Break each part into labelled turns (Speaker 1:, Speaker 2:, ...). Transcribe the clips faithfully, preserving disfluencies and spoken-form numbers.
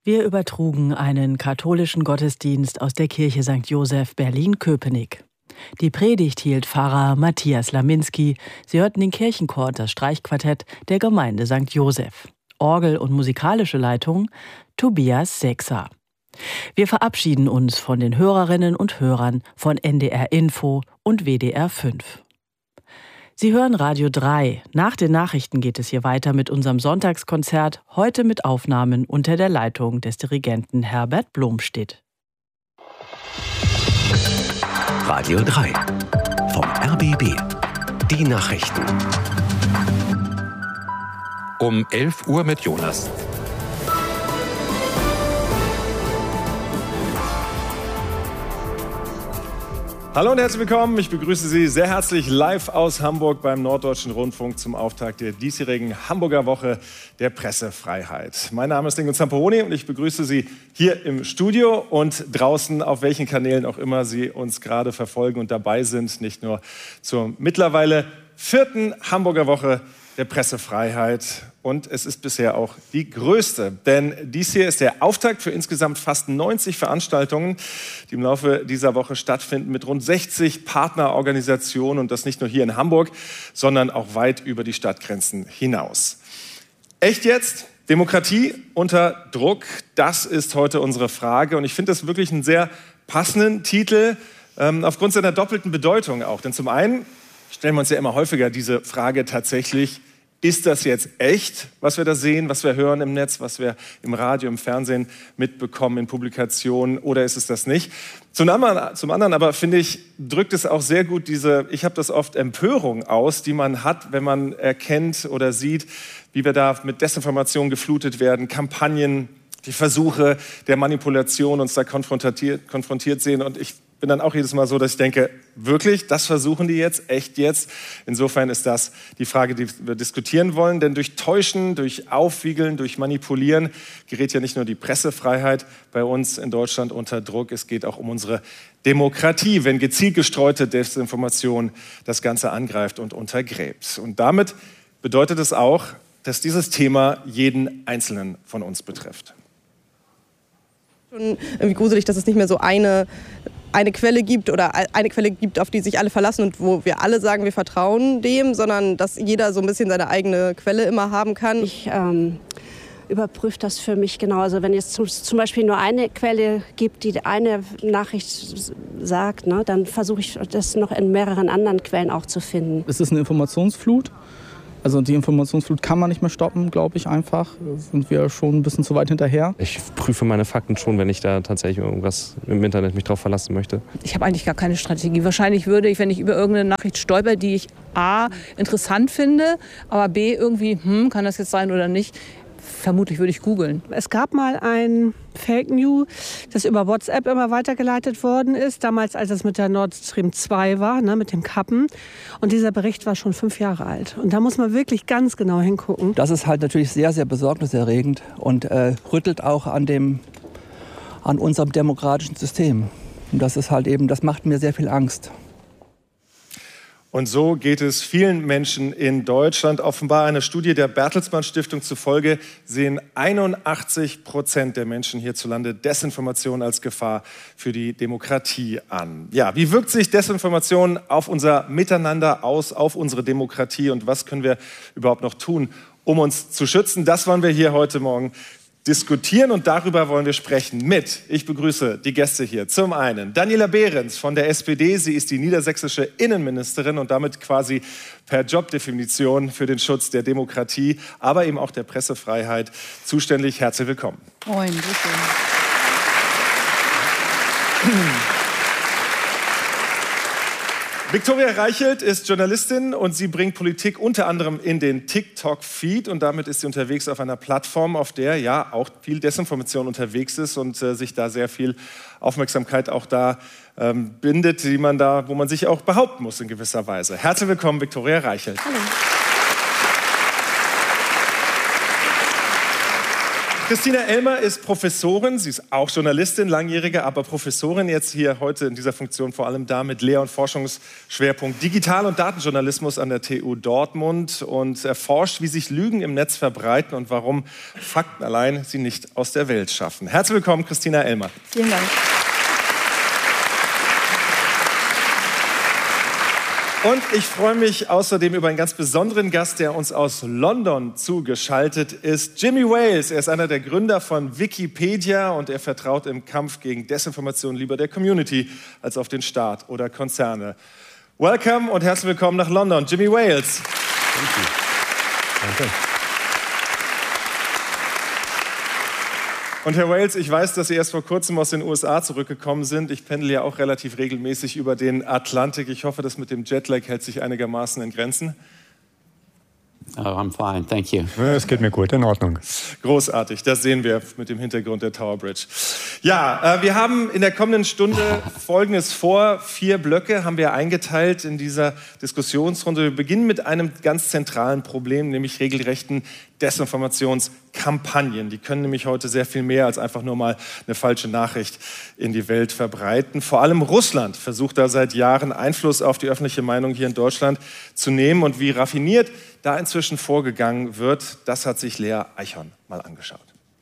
Speaker 1: Wir übertrugen einen katholischen Gottesdienst aus der Kirche Sankt Joseph Berlin-Köpenick. Die Predigt hielt Pfarrer Matthias Laminski. Sie hörten den Kirchenchor und das Streichquartett der Gemeinde Sankt Joseph. Orgel und musikalische Leitung Tobias Sechser. Wir verabschieden uns von den Hörerinnen und Hörern von N D R Info und W D R fünf. Sie hören Radio drei. Nach den Nachrichten geht es hier weiter mit unserem Sonntagskonzert, heute mit Aufnahmen unter der Leitung des Dirigenten Herbert Blomstedt.
Speaker 2: Radio drei vom R B B. Die Nachrichten. Um elf Uhr mit Jonas.
Speaker 3: Hallo und herzlich willkommen. Ich begrüße Sie sehr herzlich live aus Hamburg beim Norddeutschen Rundfunk zum Auftakt der diesjährigen Hamburger Woche der Pressefreiheit. Mein Name ist Ingo Zamperoni und ich begrüße Sie hier im Studio und draußen, auf welchen Kanälen auch immer Sie uns gerade verfolgen und dabei sind, nicht nur zur mittlerweile vierten Hamburger Woche der Pressefreiheit. Und es ist bisher auch die größte, denn dies hier ist der Auftakt für insgesamt fast neunzig Veranstaltungen, die im Laufe dieser Woche stattfinden mit rund sechzig Partnerorganisationen und das nicht nur hier in Hamburg, sondern auch weit über die Stadtgrenzen hinaus. Echt jetzt? Demokratie unter Druck? Das ist heute unsere Frage und ich finde das wirklich einen sehr passenden Titel, ähm, aufgrund seiner doppelten Bedeutung auch. Denn zum einen stellen wir uns ja immer häufiger diese Frage tatsächlich, ist das jetzt echt, was wir da sehen, was wir hören im Netz, was wir im Radio, im Fernsehen mitbekommen, in Publikationen, oder ist es das nicht? Zum anderen, zum anderen aber, finde ich, drückt es auch sehr gut diese, ich habe das oft, Empörung aus, die man hat, wenn man erkennt oder sieht, wie wir da mit Desinformation geflutet werden, Kampagnen, die Versuche der Manipulation uns da konfrontiert, konfrontiert sehen. Und ich bin dann auch jedes Mal so, dass ich denke, wirklich, das versuchen die jetzt, echt jetzt? Insofern ist das die Frage, die wir diskutieren wollen. Denn durch Täuschen, durch Aufwiegeln, durch Manipulieren gerät ja nicht nur die Pressefreiheit bei uns in Deutschland unter Druck. Es geht auch um unsere Demokratie, wenn gezielt gestreute Desinformation das Ganze angreift und untergräbt. Und damit bedeutet es auch, dass dieses Thema jeden Einzelnen von uns betrifft.
Speaker 4: Schon irgendwie gruselig, dass es nicht mehr so eine, eine Quelle gibt oder eine Quelle gibt, auf die sich alle verlassen und wo wir alle sagen, wir vertrauen dem, sondern dass jeder so ein bisschen seine eigene Quelle immer haben kann.
Speaker 5: Ich ähm, überprüfe das für mich genau. Also wenn es zum Beispiel nur eine Quelle gibt, die eine Nachricht sagt, ne, dann versuche ich das noch in mehreren anderen Quellen auch zu finden.
Speaker 6: Es ist eine Informationsflut. Also die Informationsflut kann man nicht mehr stoppen, glaube ich einfach. Da sind wir schon ein bisschen zu weit hinterher.
Speaker 7: Ich prüfe meine Fakten schon, wenn ich da tatsächlich irgendwas im Internet mich drauf verlassen möchte.
Speaker 8: Ich habe eigentlich gar keine Strategie. Wahrscheinlich würde ich, wenn ich über irgendeine Nachricht stolper, die ich A, interessant finde, aber B, irgendwie, hm, kann das jetzt sein oder nicht, vermutlich würde ich googeln.
Speaker 9: Es gab mal ein Fake News, das über WhatsApp immer weitergeleitet worden ist. Damals, als es mit der Nord Stream zwei war, ne, mit dem Kappen. Und dieser Bericht war schon fünf Jahre alt. Und da muss man wirklich ganz genau hingucken.
Speaker 10: Das ist halt natürlich sehr, sehr besorgniserregend und äh, rüttelt auch an dem, an unserem demokratischen System. Und das ist halt eben, das macht mir sehr viel Angst.
Speaker 3: Und so geht es vielen Menschen in Deutschland. Offenbar einer Studie der Bertelsmann Stiftung zufolge sehen einundachtzig Prozent der Menschen hierzulande Desinformation als Gefahr für die Demokratie an. Ja, wie wirkt sich Desinformation auf unser Miteinander aus, auf unsere Demokratie und was können wir überhaupt noch tun, um uns zu schützen? Das wollen wir hier heute Morgen diskutieren und darüber wollen wir sprechen mit, ich begrüße die Gäste hier. Zum einen Daniela Behrens von der S P D. Sie ist die niedersächsische Innenministerin und damit quasi per Jobdefinition für den Schutz der Demokratie, aber eben auch der Pressefreiheit zuständig. Herzlich willkommen.
Speaker 11: Moin, bitte.
Speaker 3: Viktoria Reichelt ist Journalistin und sie bringt Politik unter anderem in den TikTok-Feed und damit ist sie unterwegs auf einer Plattform, auf der ja auch viel Desinformation unterwegs ist und äh, sich da sehr viel Aufmerksamkeit auch da ähm, bindet, die man da, wo man sich auch behaupten muss in gewisser Weise. Herzlich willkommen, Viktoria Reichelt.
Speaker 11: Hallo.
Speaker 3: Christina Elmer ist Professorin, sie ist auch Journalistin, langjährige, aber Professorin, jetzt hier heute in dieser Funktion vor allem da mit Lehr- und Forschungsschwerpunkt Digital- und Datenjournalismus an der T U Dortmund und erforscht, wie sich Lügen im Netz verbreiten und warum Fakten allein sie nicht aus der Welt schaffen. Herzlich willkommen, Christina Elmer.
Speaker 11: Vielen Dank.
Speaker 3: Und ich freue mich außerdem über einen ganz besonderen Gast, der uns aus London zugeschaltet ist. Jimmy Wales, er ist einer der Gründer von Wikipedia und er vertraut im Kampf gegen Desinformation lieber der Community als auf den Staat oder Konzerne. Welcome und herzlich willkommen nach London, Jimmy Wales. Danke. Und Herr Wales, ich weiß, dass Sie erst vor kurzem aus den U S A zurückgekommen sind. Ich pendle ja auch relativ regelmäßig über den Atlantik. Ich hoffe, das mit dem Jetlag hält sich einigermaßen in Grenzen.
Speaker 12: Oh, I'm fine, thank you.
Speaker 13: Es geht mir gut, in Ordnung.
Speaker 3: Großartig, das sehen wir mit dem Hintergrund der Tower Bridge. Ja, äh, wir haben in der kommenden Stunde Folgendes vor. Vier Blöcke haben wir eingeteilt in dieser Diskussionsrunde. Wir beginnen mit einem ganz zentralen Problem, nämlich regelrechten Desinformationskampagnen. Die können nämlich heute sehr viel mehr als einfach nur mal eine falsche Nachricht in die Welt verbreiten. Vor allem Russland versucht da seit Jahren Einfluss auf die öffentliche Meinung hier in Deutschland zu nehmen. Und wie raffiniert da inzwischen vorgegangen wird, das hat sich Lea Eichhorn mal angeschaut.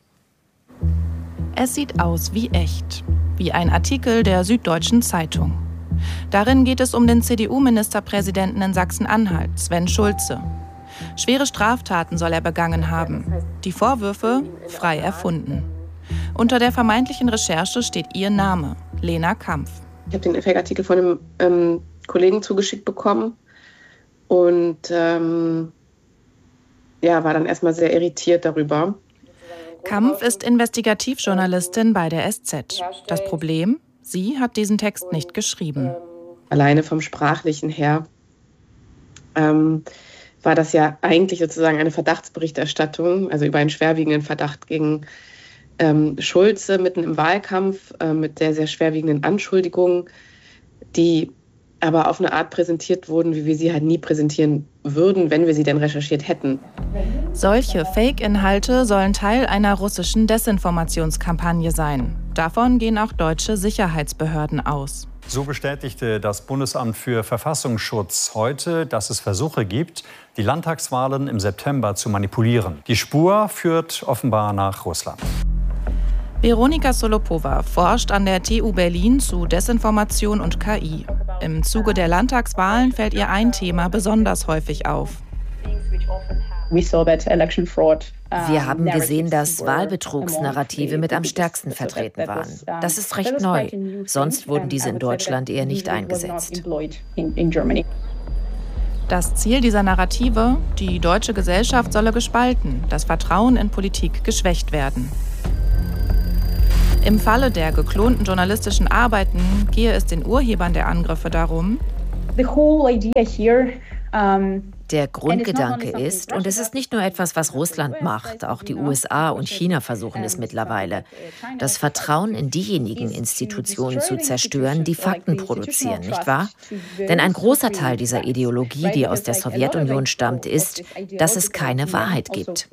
Speaker 11: Es sieht aus wie echt, wie ein Artikel der Süddeutschen Zeitung. Darin geht es um den C D U-Ministerpräsidenten in Sachsen-Anhalt, Sven Schulze. Schwere Straftaten soll er begangen haben. Die Vorwürfe frei erfunden. Unter der vermeintlichen Recherche steht ihr Name, Lena Kampf.
Speaker 14: Ich habe den Fake-Artikel von einem ähm, Kollegen zugeschickt bekommen und ähm, ja, war dann erstmal sehr irritiert darüber.
Speaker 11: Kampf ist Investigativjournalistin bei der S Z. Das Problem? Sie hat diesen Text nicht geschrieben.
Speaker 14: Alleine vom Sprachlichen her ähm, war das ja eigentlich sozusagen eine Verdachtsberichterstattung, also über einen schwerwiegenden Verdacht gegen ähm, Schulze mitten im Wahlkampf äh, mit sehr, sehr schwerwiegenden Anschuldigungen, die aber auf eine Art präsentiert wurden, wie wir sie halt nie präsentieren würden, wenn wir sie denn recherchiert hätten.
Speaker 11: Solche Fake-Inhalte sollen Teil einer russischen Desinformationskampagne sein. Davon gehen auch deutsche Sicherheitsbehörden aus.
Speaker 15: So bestätigte das Bundesamt für Verfassungsschutz heute, dass es Versuche gibt, die Landtagswahlen im September zu manipulieren. Die Spur führt offenbar nach Russland.
Speaker 11: Veronika Solopova forscht an der T U Berlin zu Desinformation und K I. Im Zuge der Landtagswahlen fällt ihr ein Thema besonders häufig auf.
Speaker 16: Wir haben gesehen, dass Wahlbetrugsnarrative mit am stärksten vertreten waren. Das ist recht neu. Sonst wurden diese in Deutschland eher nicht eingesetzt.
Speaker 11: Das Ziel dieser Narrative? Die deutsche Gesellschaft solle gespalten, das Vertrauen in Politik geschwächt werden. Im Falle der geklonten journalistischen Arbeiten gehe es den Urhebern der Angriffe darum,
Speaker 16: der Grundgedanke ist, und es ist nicht nur etwas, was Russland macht, auch die U S A und China versuchen es mittlerweile, das Vertrauen in diejenigen Institutionen zu zerstören, die Fakten produzieren, nicht wahr? Denn ein großer Teil dieser Ideologie, die aus der Sowjetunion stammt, ist, dass es keine Wahrheit gibt.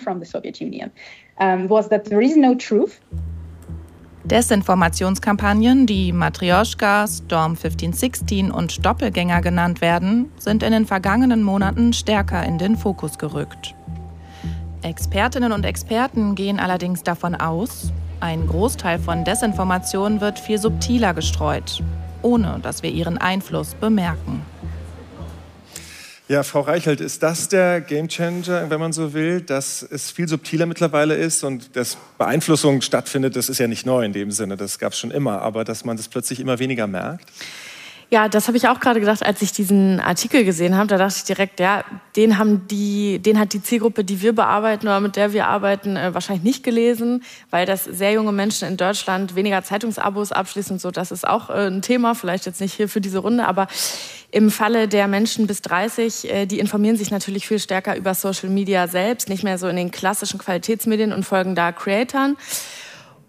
Speaker 11: Desinformationskampagnen, die Matrioschka, Storm fünfzehn sechzehn und Doppelgänger genannt werden, sind in den vergangenen Monaten stärker in den Fokus gerückt. Expertinnen und Experten gehen allerdings davon aus, ein Großteil von Desinformation wird viel subtiler gestreut, ohne dass wir ihren Einfluss bemerken.
Speaker 3: Ja, Frau Reichelt, ist das der Gamechanger, wenn man so will, dass es viel subtiler mittlerweile ist und dass Beeinflussung stattfindet? Das ist ja nicht neu in dem Sinne, das gab es schon immer, aber dass man das plötzlich immer weniger merkt?
Speaker 17: Ja, das habe ich auch gerade gedacht, als ich diesen Artikel gesehen habe. Da dachte ich direkt, ja, den haben die, den hat die Zielgruppe, die wir bearbeiten oder mit der wir arbeiten, äh, wahrscheinlich nicht gelesen, weil das sehr junge Menschen in Deutschland weniger Zeitungsabos abschließen und so. Das ist auch äh, ein Thema, vielleicht jetzt nicht hier für diese Runde, aber im Falle der Menschen bis dreißig, äh, die informieren sich natürlich viel stärker über Social Media selbst, nicht mehr so in den klassischen Qualitätsmedien und folgen da Creatoren.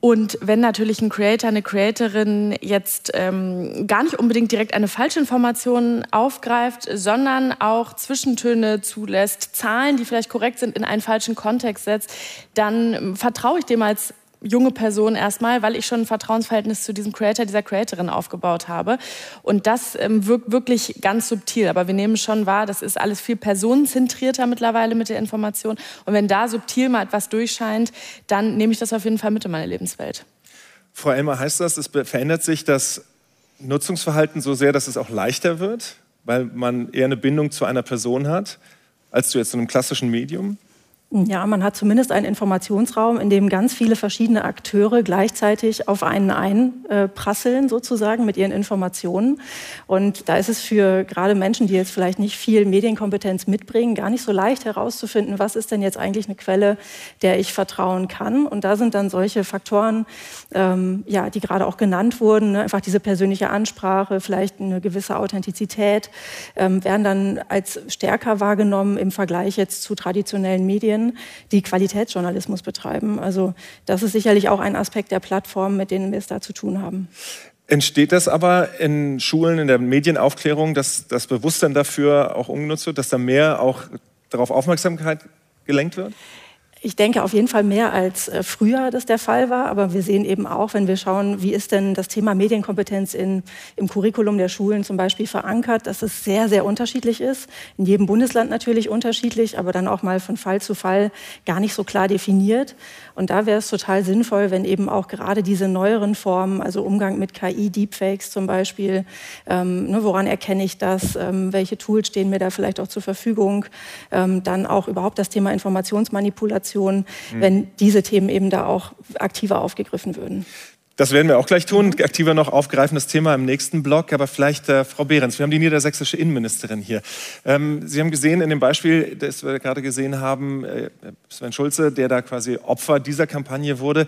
Speaker 17: Und wenn natürlich ein Creator, eine Creatorin jetzt ähm, gar nicht unbedingt direkt eine Falschinformation aufgreift, sondern auch Zwischentöne zulässt, Zahlen, die vielleicht korrekt sind, in einen falschen Kontext setzt, dann vertraue ich dem als junge Person erstmal, weil ich schon ein Vertrauensverhältnis zu diesem Creator, dieser Creatorin aufgebaut habe. Und das ähm, wirkt wirklich ganz subtil. Aber wir nehmen schon wahr, das ist alles viel personenzentrierter mittlerweile mit der Information. Und wenn da subtil mal etwas durchscheint, dann nehme ich das auf jeden Fall mit in meine Lebenswelt.
Speaker 3: Frau Elmer, heißt das, es verändert sich das Nutzungsverhalten so sehr, dass es auch leichter wird, weil man eher eine Bindung zu einer Person hat, als zu jetzt so einem klassischen Medium?
Speaker 13: Ja, man hat zumindest einen Informationsraum, in dem ganz viele verschiedene Akteure gleichzeitig auf einen einprasseln, sozusagen, mit ihren Informationen. Und da ist es für gerade Menschen, die jetzt vielleicht nicht viel Medienkompetenz mitbringen, gar nicht so leicht herauszufinden, was ist denn jetzt eigentlich eine Quelle, der ich vertrauen kann. Und da sind dann solche Faktoren, ähm, ja, die gerade auch genannt wurden, ne? Einfach diese persönliche Ansprache, vielleicht eine gewisse Authentizität, ähm, werden dann als stärker wahrgenommen im Vergleich jetzt zu traditionellen Medien, die Qualitätsjournalismus betreiben. Also das ist sicherlich auch ein Aspekt der Plattform, mit denen wir es da zu tun haben.
Speaker 3: Entsteht das aber in Schulen, in der Medienaufklärung, dass das Bewusstsein dafür auch umgenutzt wird, dass da mehr auch darauf Aufmerksamkeit gelenkt wird?
Speaker 13: Ich denke auf jeden Fall mehr als äh, früher das der Fall war. Aber wir sehen eben auch, wenn wir schauen, wie ist denn das Thema Medienkompetenz in, im Curriculum der Schulen zum Beispiel verankert, dass es sehr, sehr unterschiedlich ist. In jedem Bundesland natürlich unterschiedlich, aber dann auch mal von Fall zu Fall gar nicht so klar definiert. Und da wäre es total sinnvoll, wenn eben auch gerade diese neueren Formen, also Umgang mit K I, Deepfakes zum Beispiel, ähm, ne, woran erkenne ich das, ähm, welche Tools stehen mir da vielleicht auch zur Verfügung, ähm, dann auch überhaupt das Thema Informationsmanipulation, Mhm. wenn diese Themen eben da auch aktiver aufgegriffen würden.
Speaker 3: Das werden wir auch gleich tun, aktiver noch aufgreifen, das Thema im nächsten Block. Aber vielleicht, äh, Frau Behrens, wir haben die niedersächsische Innenministerin hier. Ähm, Sie haben gesehen in dem Beispiel, das wir gerade gesehen haben, äh, Sven Schulze, der da quasi Opfer dieser Kampagne wurde.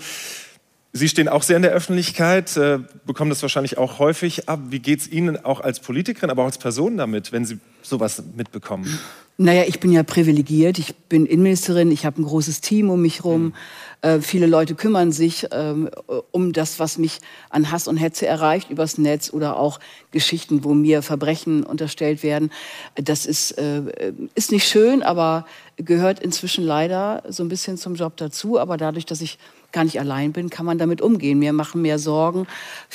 Speaker 3: Sie stehen auch sehr in der Öffentlichkeit, äh, bekommen das wahrscheinlich auch häufig ab. Wie geht es Ihnen auch als Politikerin, aber auch als Person damit, wenn Sie sowas mitbekommen?
Speaker 18: Naja, ich bin ja privilegiert. Ich bin Innenministerin, ich habe ein großes Team um mich herum. Mhm. Äh, viele Leute kümmern sich ähm, um das, was mich an Hass und Hetze erreicht, übers Netz oder auch Geschichten, wo mir Verbrechen unterstellt werden. Das ist, äh, ist nicht schön, aber gehört inzwischen leider so ein bisschen zum Job dazu. Aber dadurch, dass ich gar nicht allein bin, kann man damit umgehen. Mir machen mehr Sorgen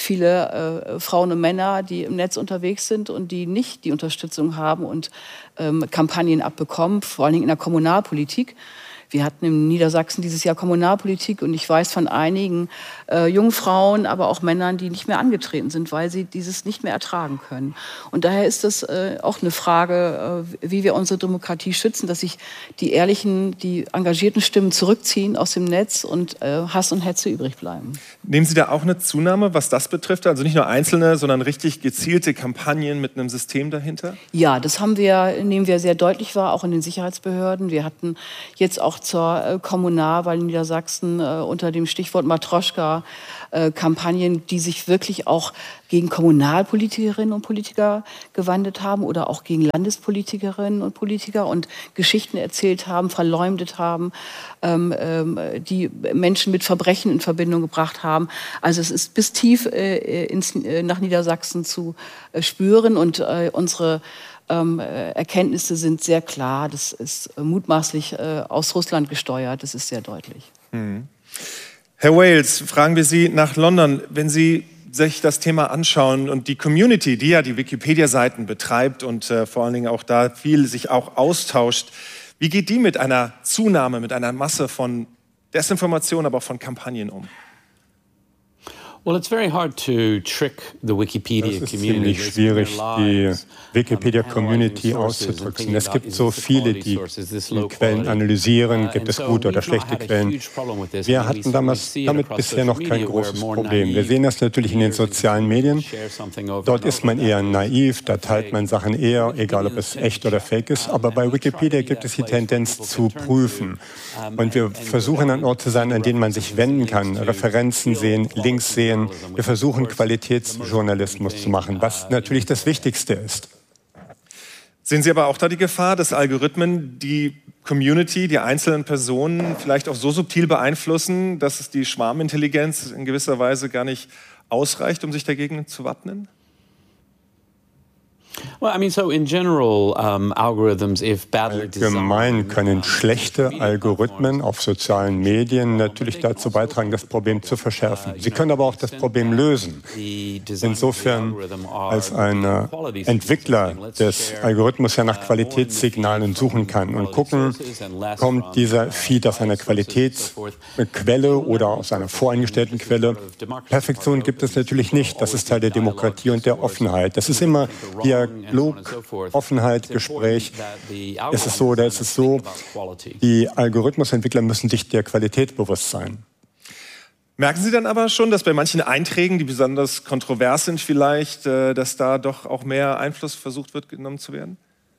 Speaker 18: viele äh, Frauen und Männer, die im Netz unterwegs sind und die nicht die Unterstützung haben und ähm, Kampagnen abbekommen, vor allen Dingen in der Kommunalpolitik. Wir hatten in Niedersachsen dieses Jahr Kommunalpolitik und ich weiß von einigen äh, jungen Frauen, aber auch Männern, die nicht mehr angetreten sind, weil sie dieses nicht mehr ertragen können. Und daher ist das äh, auch eine Frage, äh, wie wir unsere Demokratie schützen, dass sich die ehrlichen, die engagierten Stimmen zurückziehen aus dem Netz und äh, Hass und Hetze übrig bleiben.
Speaker 3: Nehmen Sie da auch eine Zunahme, was das betrifft? Also nicht nur einzelne, sondern richtig gezielte Kampagnen mit einem System dahinter?
Speaker 18: Ja, das haben wir, nehmen wir sehr deutlich wahr, auch in den Sicherheitsbehörden. Wir hatten jetzt auch zur äh, Kommunalwahl in Niedersachsen äh, unter dem Stichwort Matroschka äh, Kampagnen, die sich wirklich auch gegen Kommunalpolitikerinnen und Politiker gewandt haben oder auch gegen Landespolitikerinnen und Politiker und Geschichten erzählt haben, verleumdet haben, ähm, ähm, die Menschen mit Verbrechen in Verbindung gebracht haben. Also es ist bis tief äh, ins, äh, nach Niedersachsen zu äh, spüren und äh, unsere Ähm, Erkenntnisse sind sehr klar. Das ist äh, mutmaßlich äh, aus Russland gesteuert. Das ist sehr deutlich.
Speaker 3: Mhm. Herr Wales, fragen wir Sie nach London. Wenn Sie sich das Thema anschauen und die Community, die ja die Wikipedia-Seiten betreibt und äh, vor allen Dingen auch da viel sich auch austauscht, wie geht die mit einer Zunahme, mit einer Masse von Desinformation, aber auch von Kampagnen um?
Speaker 12: Well, it's very hard to trick the Wikipedia
Speaker 19: Es ist
Speaker 12: community.
Speaker 19: ziemlich schwierig, die Wikipedia-Community auszutricksen. Es gibt so viele, die die Quellen analysieren, gibt es gute oder schlechte Quellen. Wir hatten damals damit bisher noch kein großes Problem. Wir sehen das natürlich in den sozialen Medien. Dort ist man eher naiv, da teilt man Sachen eher, egal ob es echt oder fake ist. Aber bei Wikipedia gibt es die Tendenz zu prüfen. Und wir versuchen an Ort zu sein, an denen man sich wenden kann, Referenzen sehen, Links sehen. Wir versuchen, Qualitätsjournalismus zu machen, was natürlich das Wichtigste ist.
Speaker 3: Sehen Sie aber auch da die Gefahr, dass Algorithmen die Community, die einzelnen Personen vielleicht auch so subtil beeinflussen, dass es die Schwarmintelligenz in gewisser Weise gar nicht ausreicht, um sich dagegen zu wappnen?
Speaker 19: Allgemein können schlechte Algorithmen auf sozialen Medien natürlich dazu beitragen, das Problem zu verschärfen. Sie können aber auch das Problem lösen. Insofern, als ein Entwickler des Algorithmus ja nach Qualitätssignalen suchen kann und gucken, kommt dieser Feed aus einer Qualitätsquelle oder aus einer voreingestellten Quelle. Perfektion gibt es natürlich nicht. Das ist Teil der Demokratie und der Offenheit. Das ist immer Dialog, Offenheit, Gespräch. Ist es so oder ist es so? Die Algorithmusentwickler müssen sich der Qualität bewusst sein.
Speaker 3: Merken Sie dann aber schon, dass bei manchen Einträgen, die besonders kontrovers sind vielleicht, dass da doch auch mehr Einfluss versucht wird, genommen zu werden?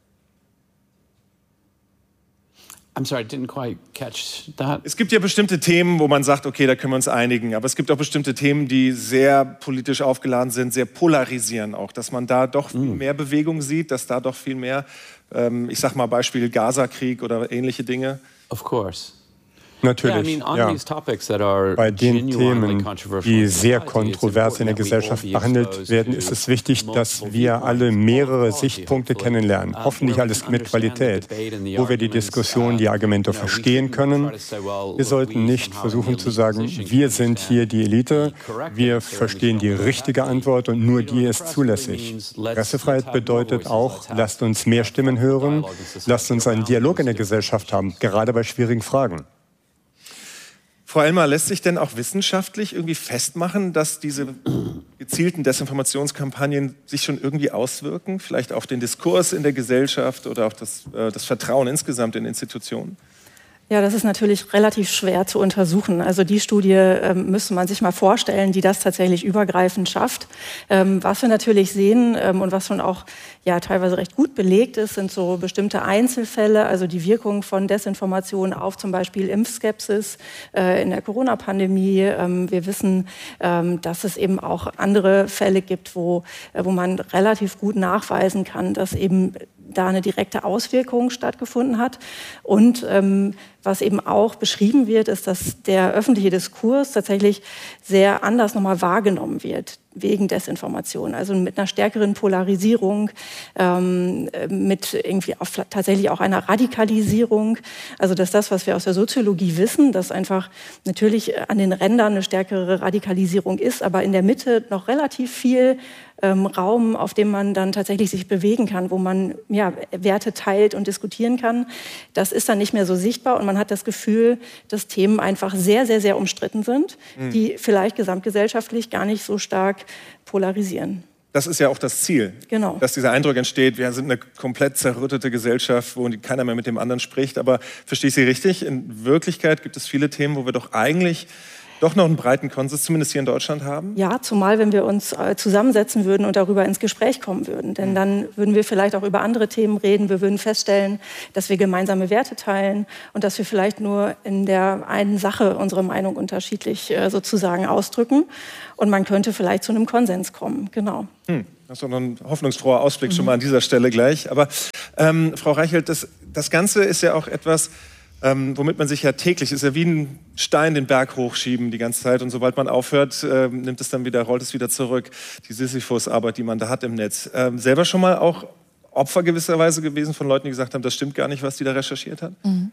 Speaker 12: I'm sorry, I didn't quite catch that.
Speaker 3: Es gibt ja bestimmte Themen, wo man sagt, okay, da können wir uns einigen. Aber es gibt auch bestimmte Themen, die sehr politisch aufgeladen sind, sehr polarisieren auch. Dass man da doch viel mehr Bewegung sieht, dass da doch viel mehr, ähm, ich sag mal Beispiel Gaza-Krieg oder ähnliche Dinge.
Speaker 12: Of course.
Speaker 19: Natürlich, ja. Bei den Themen, die sehr kontrovers in der Gesellschaft behandelt werden, ist es wichtig, dass wir alle mehrere Sichtpunkte kennenlernen. Hoffentlich alles mit Qualität, wo wir die Diskussion, die Argumente verstehen können. Wir sollten nicht versuchen zu sagen, wir sind hier die Elite, wir verstehen die richtige Antwort und nur die ist zulässig. Pressefreiheit bedeutet auch, lasst uns mehr Stimmen hören, lasst uns einen Dialog in der Gesellschaft haben, gerade bei schwierigen Fragen.
Speaker 3: Frau Elmer, lässt sich denn auch wissenschaftlich irgendwie festmachen, dass diese gezielten Desinformationskampagnen sich schon irgendwie auswirken? Vielleicht auf den Diskurs in der Gesellschaft oder auch das, äh, das Vertrauen insgesamt in Institutionen?
Speaker 13: Ja, das ist natürlich relativ schwer zu untersuchen. Also die Studie ähm, müsste man sich mal vorstellen, die das tatsächlich übergreifend schafft. Ähm, was wir natürlich sehen ähm, und was schon auch ja teilweise recht gut belegt ist, sind so bestimmte Einzelfälle, also die Wirkung von Desinformation auf zum Beispiel Impfskepsis äh, in der Corona-Pandemie. Ähm, wir wissen, ähm, dass es eben auch andere Fälle gibt, wo, äh, wo man relativ gut nachweisen kann, dass eben da eine direkte Auswirkung stattgefunden hat. Und ähm, was eben auch beschrieben wird, ist, dass der öffentliche Diskurs tatsächlich sehr anders nochmal wahrgenommen wird wegen Desinformation. Also mit einer stärkeren Polarisierung, ähm, mit irgendwie auch, tatsächlich auch einer Radikalisierung. Also dass das, was wir aus der Soziologie wissen, dass einfach natürlich an den Rändern eine stärkere Radikalisierung ist, aber in der Mitte noch relativ viel ähm, Raum, auf dem man dann tatsächlich sich bewegen kann, wo man ja, Werte teilt und diskutieren kann. Das ist dann nicht mehr so sichtbar und man hat das Gefühl, dass Themen einfach sehr, sehr, sehr umstritten sind, mhm. die vielleicht gesamtgesellschaftlich gar nicht so stark polarisieren.
Speaker 3: Das ist ja auch das Ziel,
Speaker 13: genau.
Speaker 3: Dass dieser Eindruck entsteht, wir sind eine komplett zerrüttete Gesellschaft, wo keiner mehr mit dem anderen spricht. Aber verstehe ich Sie richtig? In Wirklichkeit gibt es viele Themen, wo wir doch eigentlich doch noch einen breiten Konsens, zumindest hier in Deutschland, haben?
Speaker 13: Ja, zumal wenn wir uns äh, zusammensetzen würden und darüber ins Gespräch kommen würden. Denn dann würden wir vielleicht auch über andere Themen reden. Wir würden feststellen, dass wir gemeinsame Werte teilen und dass wir vielleicht nur in der einen Sache unsere Meinung unterschiedlich äh, sozusagen ausdrücken. Und man könnte vielleicht zu einem Konsens kommen, genau.
Speaker 3: Hm. Das ist doch noch ein hoffnungsfroher Ausblick mhm. schon mal an dieser Stelle gleich. Aber ähm, Frau Reichelt, das, das Ganze ist ja auch etwas, Ähm, womit man sich ja täglich, ist ja wie ein Stein den Berg hochschieben die ganze Zeit und sobald man aufhört, ähm, nimmt es dann wieder, rollt es wieder zurück. Die Sisyphus-Arbeit, die man da hat im Netz. Ähm, selber schon mal auch Opfer gewisserweise gewesen von Leuten, die gesagt haben, das stimmt gar nicht, was die da recherchiert hat?
Speaker 17: Mhm.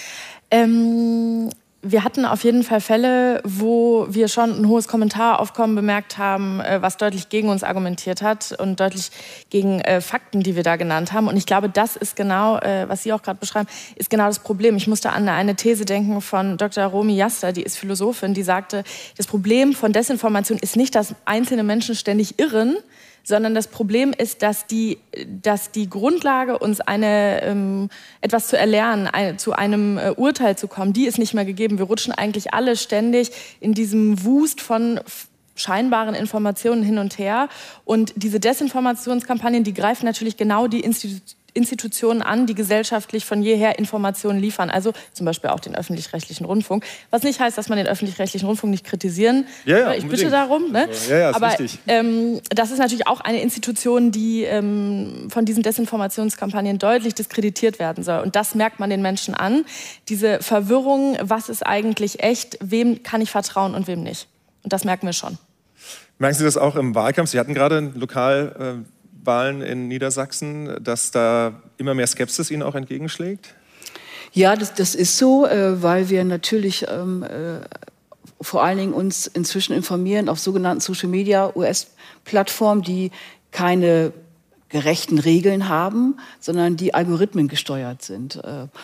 Speaker 17: Ähm Wir hatten auf jeden Fall Fälle, wo wir schon ein hohes Kommentaraufkommen bemerkt haben, was deutlich gegen uns argumentiert hat und deutlich gegen äh, Fakten, die wir da genannt haben. Und ich glaube, das ist genau, äh, was Sie auch gerade beschreiben, ist genau das Problem. Ich musste an eine These denken von Doktor Romy Jaster, die ist Philosophin, die sagte, das Problem von Desinformation ist nicht, dass einzelne Menschen ständig irren, sondern das Problem ist, dass die, dass die Grundlage, uns eine, ähm, etwas zu erlernen, ein, zu einem äh, Urteil zu kommen, die ist nicht mehr gegeben. Wir rutschen eigentlich alle ständig in diesem Wust von scheinbaren Informationen hin und her. Und diese Desinformationskampagnen, die greifen natürlich genau die Institu- Institutionen an, die gesellschaftlich von jeher Informationen liefern, also zum Beispiel auch den öffentlich-rechtlichen Rundfunk. Was nicht heißt, dass man den öffentlich-rechtlichen Rundfunk nicht kritisieren.
Speaker 3: Ja, ja,
Speaker 17: ich bitte darum. Ne?
Speaker 3: Ja, ja, ist
Speaker 17: Aber
Speaker 3: richtig.
Speaker 17: ähm, das ist natürlich auch eine Institution, die ähm, von diesen Desinformationskampagnen deutlich diskreditiert werden soll. Und das merkt man den Menschen an. Diese Verwirrung, was ist eigentlich echt, wem kann ich vertrauen und wem nicht. Und das merken wir schon.
Speaker 3: Merken Sie das auch im Wahlkampf? Sie hatten gerade Lokal... Äh Wahlen in Niedersachsen, dass da immer mehr Skepsis Ihnen auch entgegenschlägt?
Speaker 18: Ja, das, das ist so, äh, weil wir natürlich ähm, äh, vor allen Dingen uns inzwischen informieren auf sogenannten Social-Media-U S-Plattformen, die keine gerechten Regeln haben, sondern die Algorithmen gesteuert sind.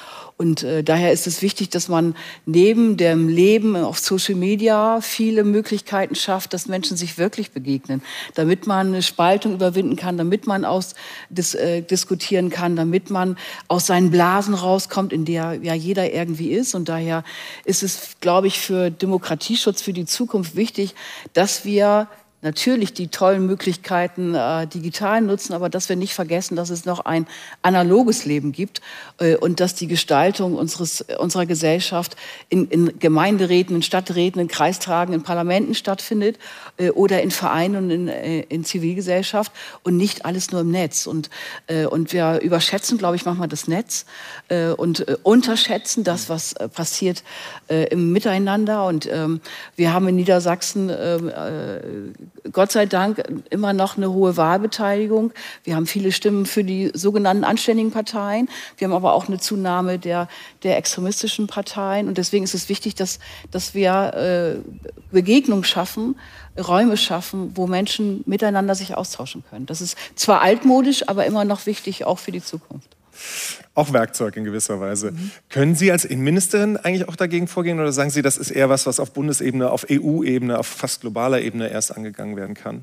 Speaker 18: Und äh, daher ist es wichtig, dass man neben dem Leben auf Social Media viele Möglichkeiten schafft, dass Menschen sich wirklich begegnen, damit man eine Spaltung überwinden kann, damit man aus, dis, äh, diskutieren kann, damit man aus seinen Blasen rauskommt, in der ja jeder irgendwie ist. Und daher ist es, glaube ich, für Demokratieschutz für die Zukunft wichtig, dass wir natürlich die tollen Möglichkeiten äh, digital nutzen, aber dass wir nicht vergessen, dass es noch ein analoges Leben gibt äh, und dass die Gestaltung unseres, unserer Gesellschaft in, in Gemeinderäten, in Stadträten, in Kreistagen, in Parlamenten stattfindet äh, oder in Vereinen und in, äh, in Zivilgesellschaft und nicht alles nur im Netz. Und, äh, und wir überschätzen, glaube ich, manchmal das Netz äh, und äh, unterschätzen das, was äh, passiert äh, im Miteinander. Und ähm, wir haben in Niedersachsen äh, äh, Gott sei Dank immer noch eine hohe Wahlbeteiligung. Wir haben viele Stimmen für die sogenannten anständigen Parteien. Wir haben aber auch eine Zunahme der, der extremistischen Parteien. Und deswegen ist es wichtig, dass, dass wir äh, Begegnungen schaffen, Räume schaffen, wo Menschen miteinander sich austauschen können. Das ist zwar altmodisch, aber immer noch wichtig, auch für die Zukunft.
Speaker 3: Auch Werkzeug in gewisser Weise. Mhm. Können Sie als Innenministerin eigentlich auch dagegen vorgehen oder sagen Sie, das ist eher was, was auf Bundesebene, auf E U-Ebene, auf fast globaler Ebene erst angegangen werden kann?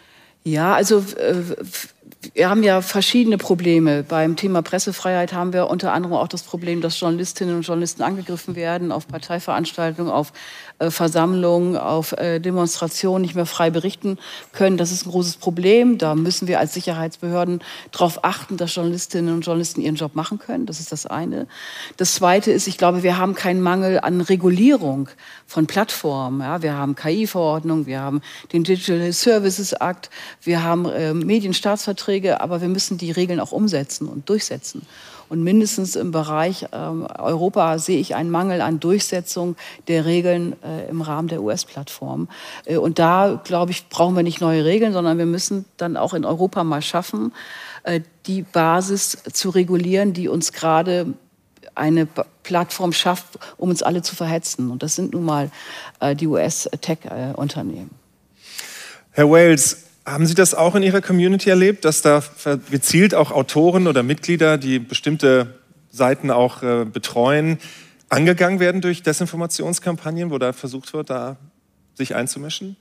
Speaker 18: Ja, also äh, wir haben ja verschiedene Probleme. Beim Thema Pressefreiheit haben wir unter anderem auch das Problem, dass Journalistinnen und Journalisten angegriffen werden, auf Parteiveranstaltungen, auf äh, Versammlungen, auf äh, Demonstrationen nicht mehr frei berichten können. Das ist ein großes Problem. Da müssen wir als Sicherheitsbehörden darauf achten, dass Journalistinnen und Journalisten ihren Job machen können. Das ist das eine. Das zweite ist, ich glaube, wir haben keinen Mangel an Regulierung von Plattformen. Ja, wir haben K I-Verordnung, wir haben den Digital Services Act, wir haben äh, Medienstaatsverträge, aber wir müssen die Regeln auch umsetzen und durchsetzen. Und mindestens im Bereich ähm, Europa sehe ich einen Mangel an Durchsetzung der Regeln äh, im Rahmen der U S-Plattform. Äh, und da, glaube ich, brauchen wir nicht neue Regeln, sondern wir müssen dann auch in Europa mal schaffen, äh, die Basis zu regulieren, die uns gerade eine Plattform schafft, um uns alle zu verhetzen. Und das sind nun mal äh, die U S-Tech-Unternehmen.
Speaker 3: Herr Wales, haben Sie das auch in Ihrer Community erlebt, dass da gezielt auch Autoren oder Mitglieder, die bestimmte Seiten auch äh, betreuen, angegangen werden durch Desinformationskampagnen, wo da versucht wird, da sich einzumischen?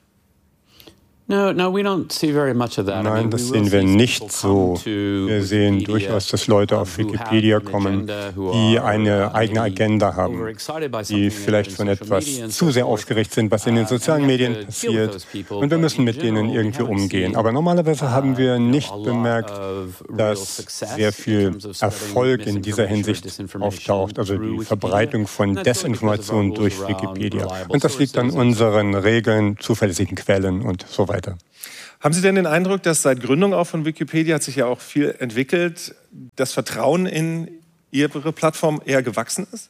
Speaker 12: No, no, we don't see very much of that.
Speaker 19: Nein, das sehen wir nicht so. Wir sehen durchaus, dass Leute auf Wikipedia kommen, die eine eigene Agenda haben, die vielleicht von etwas zu sehr aufgeregt sind, was in den sozialen Medien passiert. Und wir müssen mit denen irgendwie umgehen. Aber normalerweise haben wir nicht bemerkt, dass sehr viel Erfolg in dieser Hinsicht auftaucht, also die Verbreitung von Desinformation durch Wikipedia. Und das liegt an unseren Regeln, zuverlässigen Quellen und so weiter.
Speaker 3: Haben Sie denn den Eindruck, dass seit Gründung auch von Wikipedia hat sich ja auch viel entwickelt, das Vertrauen in Ihre Plattform eher gewachsen ist?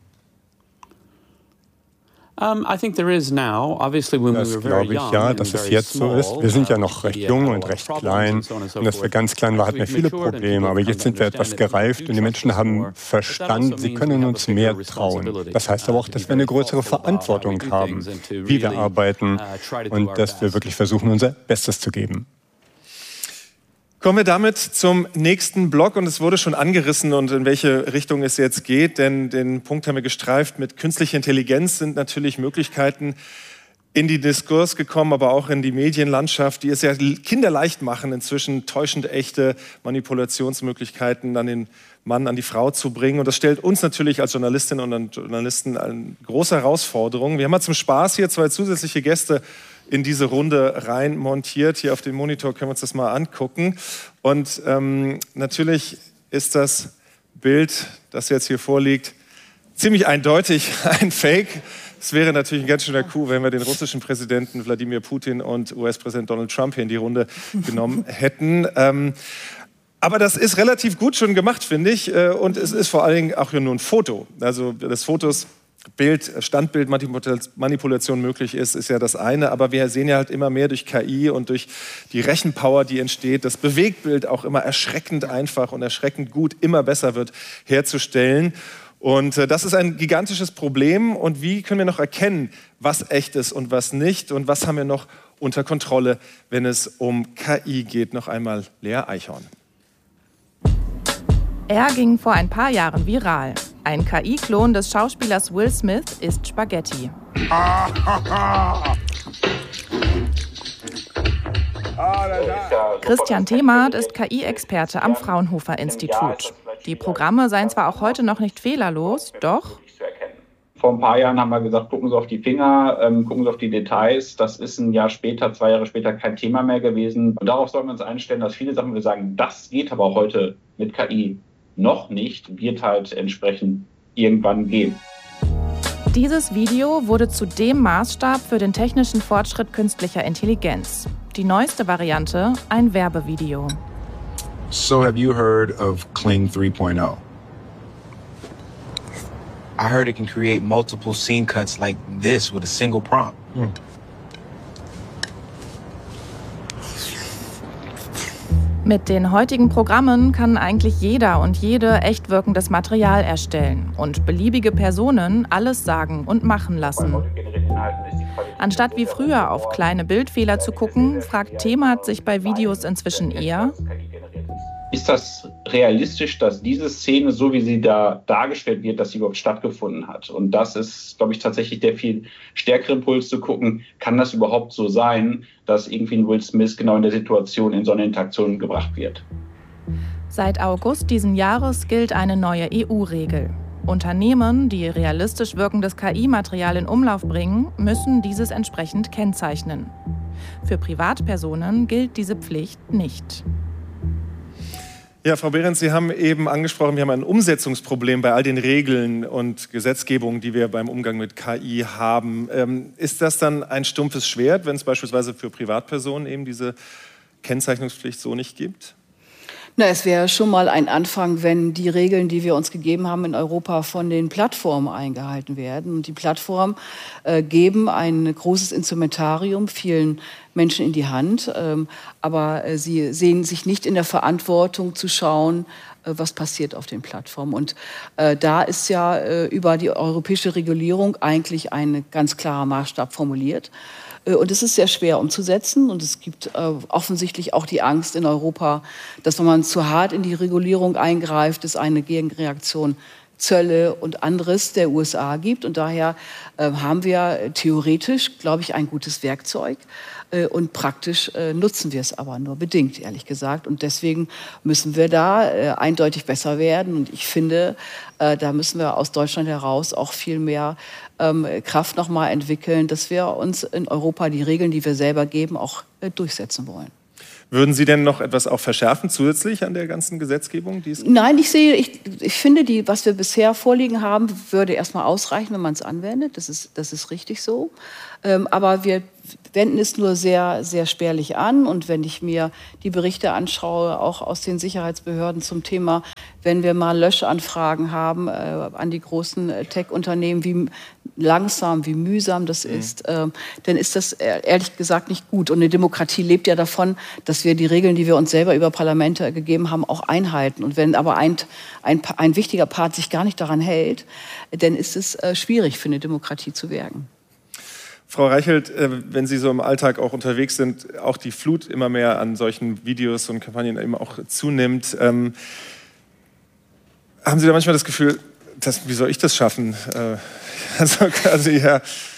Speaker 12: Das glaube ich
Speaker 19: ja, dass es jetzt so ist. Wir sind ja noch recht jung und recht klein. Und als wir ganz klein waren, hatten wir viele Probleme. Aber jetzt sind wir etwas gereift und die Menschen haben verstanden, sie können uns mehr trauen. Das heißt aber auch, dass wir eine größere Verantwortung haben, wie wir arbeiten und dass wir wirklich versuchen, unser Bestes zu geben.
Speaker 3: Kommen wir damit zum nächsten Block und es wurde schon angerissen und in welche Richtung es jetzt geht, denn den Punkt haben wir gestreift. Mit künstlicher Intelligenz sind natürlich Möglichkeiten in die Diskurs gekommen, aber auch in die Medienlandschaft, die es ja kinderleicht machen, inzwischen täuschend echte Manipulationsmöglichkeiten an den Mann, an die Frau zu bringen. Und das stellt uns natürlich als Journalistinnen und Journalisten eine große Herausforderung. Wir haben mal zum Spaß hier zwei zusätzliche Gäste in diese Runde rein montiert. Hier auf dem Monitor können wir uns das mal angucken. Und ähm, natürlich ist das Bild, das jetzt hier vorliegt, ziemlich eindeutig ein Fake. Es wäre natürlich ein ganz schöner Coup, wenn wir den russischen Präsidenten Wladimir Putin und U S-Präsident Donald Trump hier in die Runde genommen hätten. Ähm, aber das ist relativ gut schon gemacht, finde ich. Und es ist vor allen Dingen auch nur ein Foto. Also das Fotos Bild, Standbildmanipulation möglich ist, ist ja das eine. Aber wir sehen ja halt immer mehr durch K I und durch die Rechenpower, die entsteht, das Bewegtbild auch immer erschreckend einfach und erschreckend gut, immer besser wird herzustellen. Und äh, das ist ein gigantisches Problem. Und wie können wir noch erkennen, was echt ist und was nicht? Und was haben wir noch unter Kontrolle, wenn es um K I geht? Noch einmal Lea Eichhorn.
Speaker 11: Er ging vor ein paar Jahren viral. Ein K I-Klon des Schauspielers Will Smith isst Spaghetti. Christian Themart ist K I-Experte am Fraunhofer-Institut. Die Programme seien zwar auch heute noch nicht fehlerlos, doch...
Speaker 20: Vor ein paar Jahren haben wir gesagt, gucken Sie auf die Finger, ähm, gucken Sie auf die Details. Das ist ein Jahr später, zwei Jahre später kein Thema mehr gewesen. Und darauf sollten wir uns einstellen, dass viele Sachen, wir sagen, das geht aber heute mit K I noch nicht, wird halt entsprechend irgendwann gehen.
Speaker 11: Dieses Video wurde zu dem Maßstab für den technischen Fortschritt künstlicher Intelligenz. Die neueste Variante, ein Werbevideo.
Speaker 21: So have you heard of Kling three point oh? I heard it can create multiple scene cuts like this with a single prompt. Mm.
Speaker 11: Mit den heutigen Programmen kann eigentlich jeder und jede echt wirkendes Material erstellen und beliebige Personen alles sagen und machen lassen. Anstatt wie früher auf kleine Bildfehler zu gucken, fragt Themart sich bei Videos inzwischen eher:
Speaker 20: Ist das realistisch, dass diese Szene, so wie sie da dargestellt wird, dass sie überhaupt stattgefunden hat? Und das ist, glaube ich, tatsächlich der viel stärkere Impuls zu gucken, kann das überhaupt so sein, dass irgendwie ein Will Smith genau in der Situation in so eine Interaktion gebracht wird?
Speaker 11: Seit August diesen Jahres gilt eine neue E U-Regel. Unternehmen, die realistisch wirkendes K I-Material in Umlauf bringen, müssen dieses entsprechend kennzeichnen. Für Privatpersonen gilt diese Pflicht nicht.
Speaker 3: Ja, Frau Behrens, Sie haben eben angesprochen, wir haben ein Umsetzungsproblem bei all den Regeln und Gesetzgebungen, die wir beim Umgang mit K I haben. Ähm, ist das dann ein stumpfes Schwert, wenn es beispielsweise für Privatpersonen eben diese Kennzeichnungspflicht so nicht gibt?
Speaker 18: Na, es wäre schon mal ein Anfang, wenn die Regeln, die wir uns gegeben haben in Europa, von den Plattformen eingehalten werden. Und die Plattformen äh, geben ein großes Instrumentarium vielen Menschen in die Hand. Ähm, aber äh, sie sehen sich nicht in der Verantwortung zu schauen, äh, was passiert auf den Plattformen. Und äh, da ist ja äh, über die europäische Regulierung eigentlich ein ganz klarer Maßstab formuliert. Und es ist sehr schwer umzusetzen. Und es gibt äh, offensichtlich auch die Angst in Europa, dass wenn man zu hart in die Regulierung eingreift, es eine Gegenreaktion Zölle und anderes der U S A gibt. Und daher äh, haben wir theoretisch, glaube ich, ein gutes Werkzeug. Äh, und praktisch äh, nutzen wir es aber nur bedingt, ehrlich gesagt. Und deswegen müssen wir da äh, eindeutig besser werden. Und ich finde, äh, da müssen wir aus Deutschland heraus auch viel mehr ähm, Kraft noch mal entwickeln, dass wir uns in Europa die Regeln, die wir selber geben, auch äh, durchsetzen wollen.
Speaker 3: Würden Sie denn noch etwas auch verschärfen zusätzlich an der ganzen Gesetzgebung? Die es gibt?
Speaker 18: Nein, ich sehe, ich, ich finde, die, was wir bisher vorliegen haben, würde erstmal ausreichen, wenn man es anwendet. Das ist, das ist richtig so. Ähm, aber wir wenden es nur sehr, sehr spärlich an. Und wenn ich mir die Berichte anschaue, auch aus den Sicherheitsbehörden zum Thema, wenn wir mal Löschanfragen haben äh, an die großen äh, Tech-Unternehmen, wie langsam, wie mühsam das mhm. ist, äh, dann ist das äh, ehrlich gesagt nicht gut. Und eine Demokratie lebt ja davon, dass wir die Regeln, die wir uns selber über Parlamente gegeben haben, auch einhalten. Und wenn aber ein, ein, ein wichtiger Part sich gar nicht daran hält, dann ist es äh, schwierig für eine Demokratie zu wirken.
Speaker 3: Frau Reichelt, wenn Sie so im Alltag auch unterwegs sind, auch die Flut immer mehr an solchen Videos und Kampagnen eben auch zunimmt, ähm, haben Sie da manchmal das Gefühl, dass, wie soll ich das schaffen? Äh, also, also ja,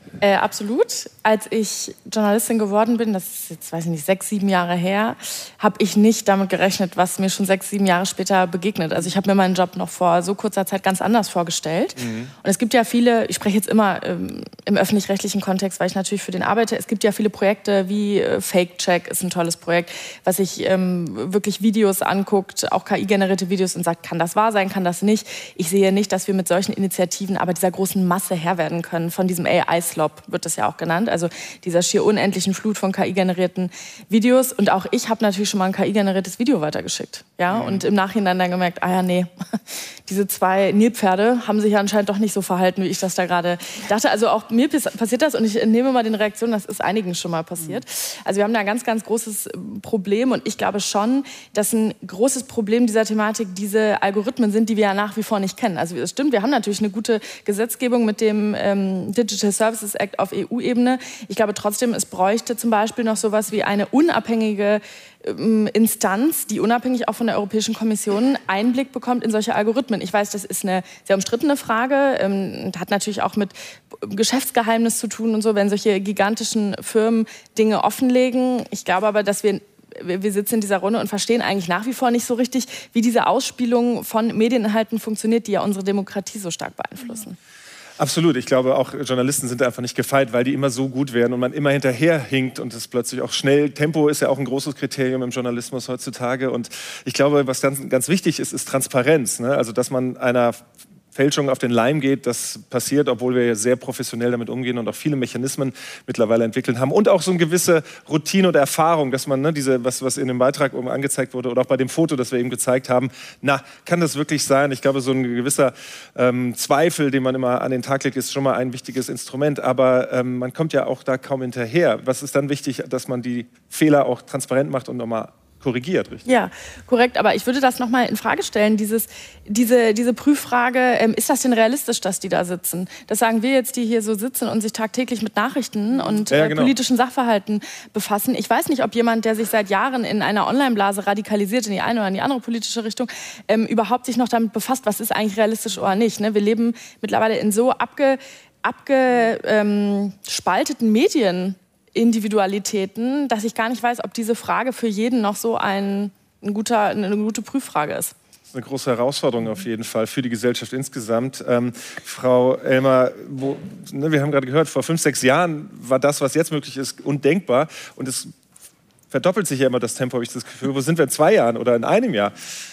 Speaker 17: Äh, absolut. Als ich Journalistin geworden bin, das ist jetzt, weiß ich nicht, sechs, sieben Jahre her, habe ich nicht damit gerechnet, was mir schon sechs, sieben Jahre später begegnet. Also ich habe mir meinen Job noch vor so kurzer Zeit ganz anders vorgestellt. Mhm. Und es gibt ja viele, ich spreche jetzt immer ähm, im öffentlich-rechtlichen Kontext, weil ich natürlich für den arbeite, es gibt ja viele Projekte wie äh, Fake-Check ist ein tolles Projekt, was sich ähm, wirklich Videos anguckt, auch K I-generierte Videos und sagt, kann das wahr sein, kann das nicht. Ich sehe nicht, dass wir mit solchen Initiativen aber dieser großen Masse Herr werden können, von diesem A I-Slop wird das ja auch genannt, also dieser schier unendlichen Flut von K I-generierten Videos. Und auch ich habe natürlich schon mal ein K I-generiertes Video weitergeschickt. Ja? Mhm. Und im Nachhinein dann gemerkt, ah ja, nee, diese zwei Nilpferde haben sich ja anscheinend doch nicht so verhalten, wie ich das da gerade dachte. Also auch mir passiert das und ich nehme mal den Reaktionen, das ist einigen schon mal passiert. Mhm. Also wir haben da ein ganz, ganz großes Problem und ich glaube schon, dass ein großes Problem dieser Thematik diese Algorithmen sind, die wir ja nach wie vor nicht kennen. Also es stimmt, wir haben natürlich eine gute Gesetzgebung mit dem ähm, Digital Services Act auf E U-Ebene. Ich glaube trotzdem, es bräuchte zum Beispiel noch sowas wie eine unabhängige ähm, Instanz, die unabhängig auch von der Europäischen Kommission Einblick bekommt in solche Algorithmen. Ich weiß, das ist eine sehr umstrittene Frage, ähm, hat natürlich auch mit Geschäftsgeheimnis zu tun und so, wenn solche gigantischen Firmen Dinge offenlegen. Ich glaube aber, dass wir Wir sitzen in dieser Runde und verstehen eigentlich nach wie vor nicht so richtig, wie diese Ausspielung von Medieninhalten funktioniert, die ja unsere Demokratie so stark beeinflussen.
Speaker 3: Absolut. Ich glaube, auch Journalisten sind einfach nicht gefeit, weil die immer so gut werden und man immer hinterher hinkt und es plötzlich auch schnell. Tempo ist ja auch ein großes Kriterium im Journalismus heutzutage. Und ich glaube, was ganz, ganz wichtig ist, ist Transparenz. Ne? Also, dass man einer Fälschung auf den Leim geht, das passiert, obwohl wir sehr professionell damit umgehen und auch viele Mechanismen mittlerweile entwickelt haben. Und auch so eine gewisse Routine und Erfahrung, dass man, ne, diese, was, was in dem Beitrag oben angezeigt wurde oder auch bei dem Foto, das wir eben gezeigt haben, na, kann das wirklich sein? Ich glaube, so ein gewisser ähm, Zweifel, den man immer an den Tag legt, ist schon mal ein wichtiges Instrument. Aber ähm, man kommt ja auch da kaum hinterher. Was ist dann wichtig, dass man die Fehler auch transparent macht und nochmal korrigiert, richtig?
Speaker 17: Ja, korrekt. Aber ich würde das noch mal in Frage stellen. Dieses, diese, diese Prüffrage, ähm, ist das denn realistisch, dass die da sitzen? Das sagen wir jetzt, die hier so sitzen und sich tagtäglich mit Nachrichten und
Speaker 3: ja,
Speaker 17: äh,
Speaker 3: genau.
Speaker 17: politischen Sachverhalten befassen. Ich weiß nicht, ob jemand, der sich seit Jahren in einer Online-Blase radikalisiert, in die eine oder in die andere politische Richtung, ähm, überhaupt sich noch damit befasst, was ist eigentlich realistisch oder nicht. Ne? Wir leben mittlerweile in so abge, abgespalteten ähm, Medien, Individualitäten, dass ich gar nicht weiß, ob diese Frage für jeden noch so ein, ein guter, eine gute Prüffrage ist.
Speaker 3: Das ist eine große Herausforderung auf jeden Fall für die Gesellschaft insgesamt. Ähm, Frau Elmer, wo, ne, wir haben gerade gehört, vor fünf, sechs Jahren war das, was jetzt möglich ist, undenkbar. Und es verdoppelt sich ja immer das Tempo, habe ich das Gefühl. Wo sind wir in zwei Jahren oder in einem Jahr?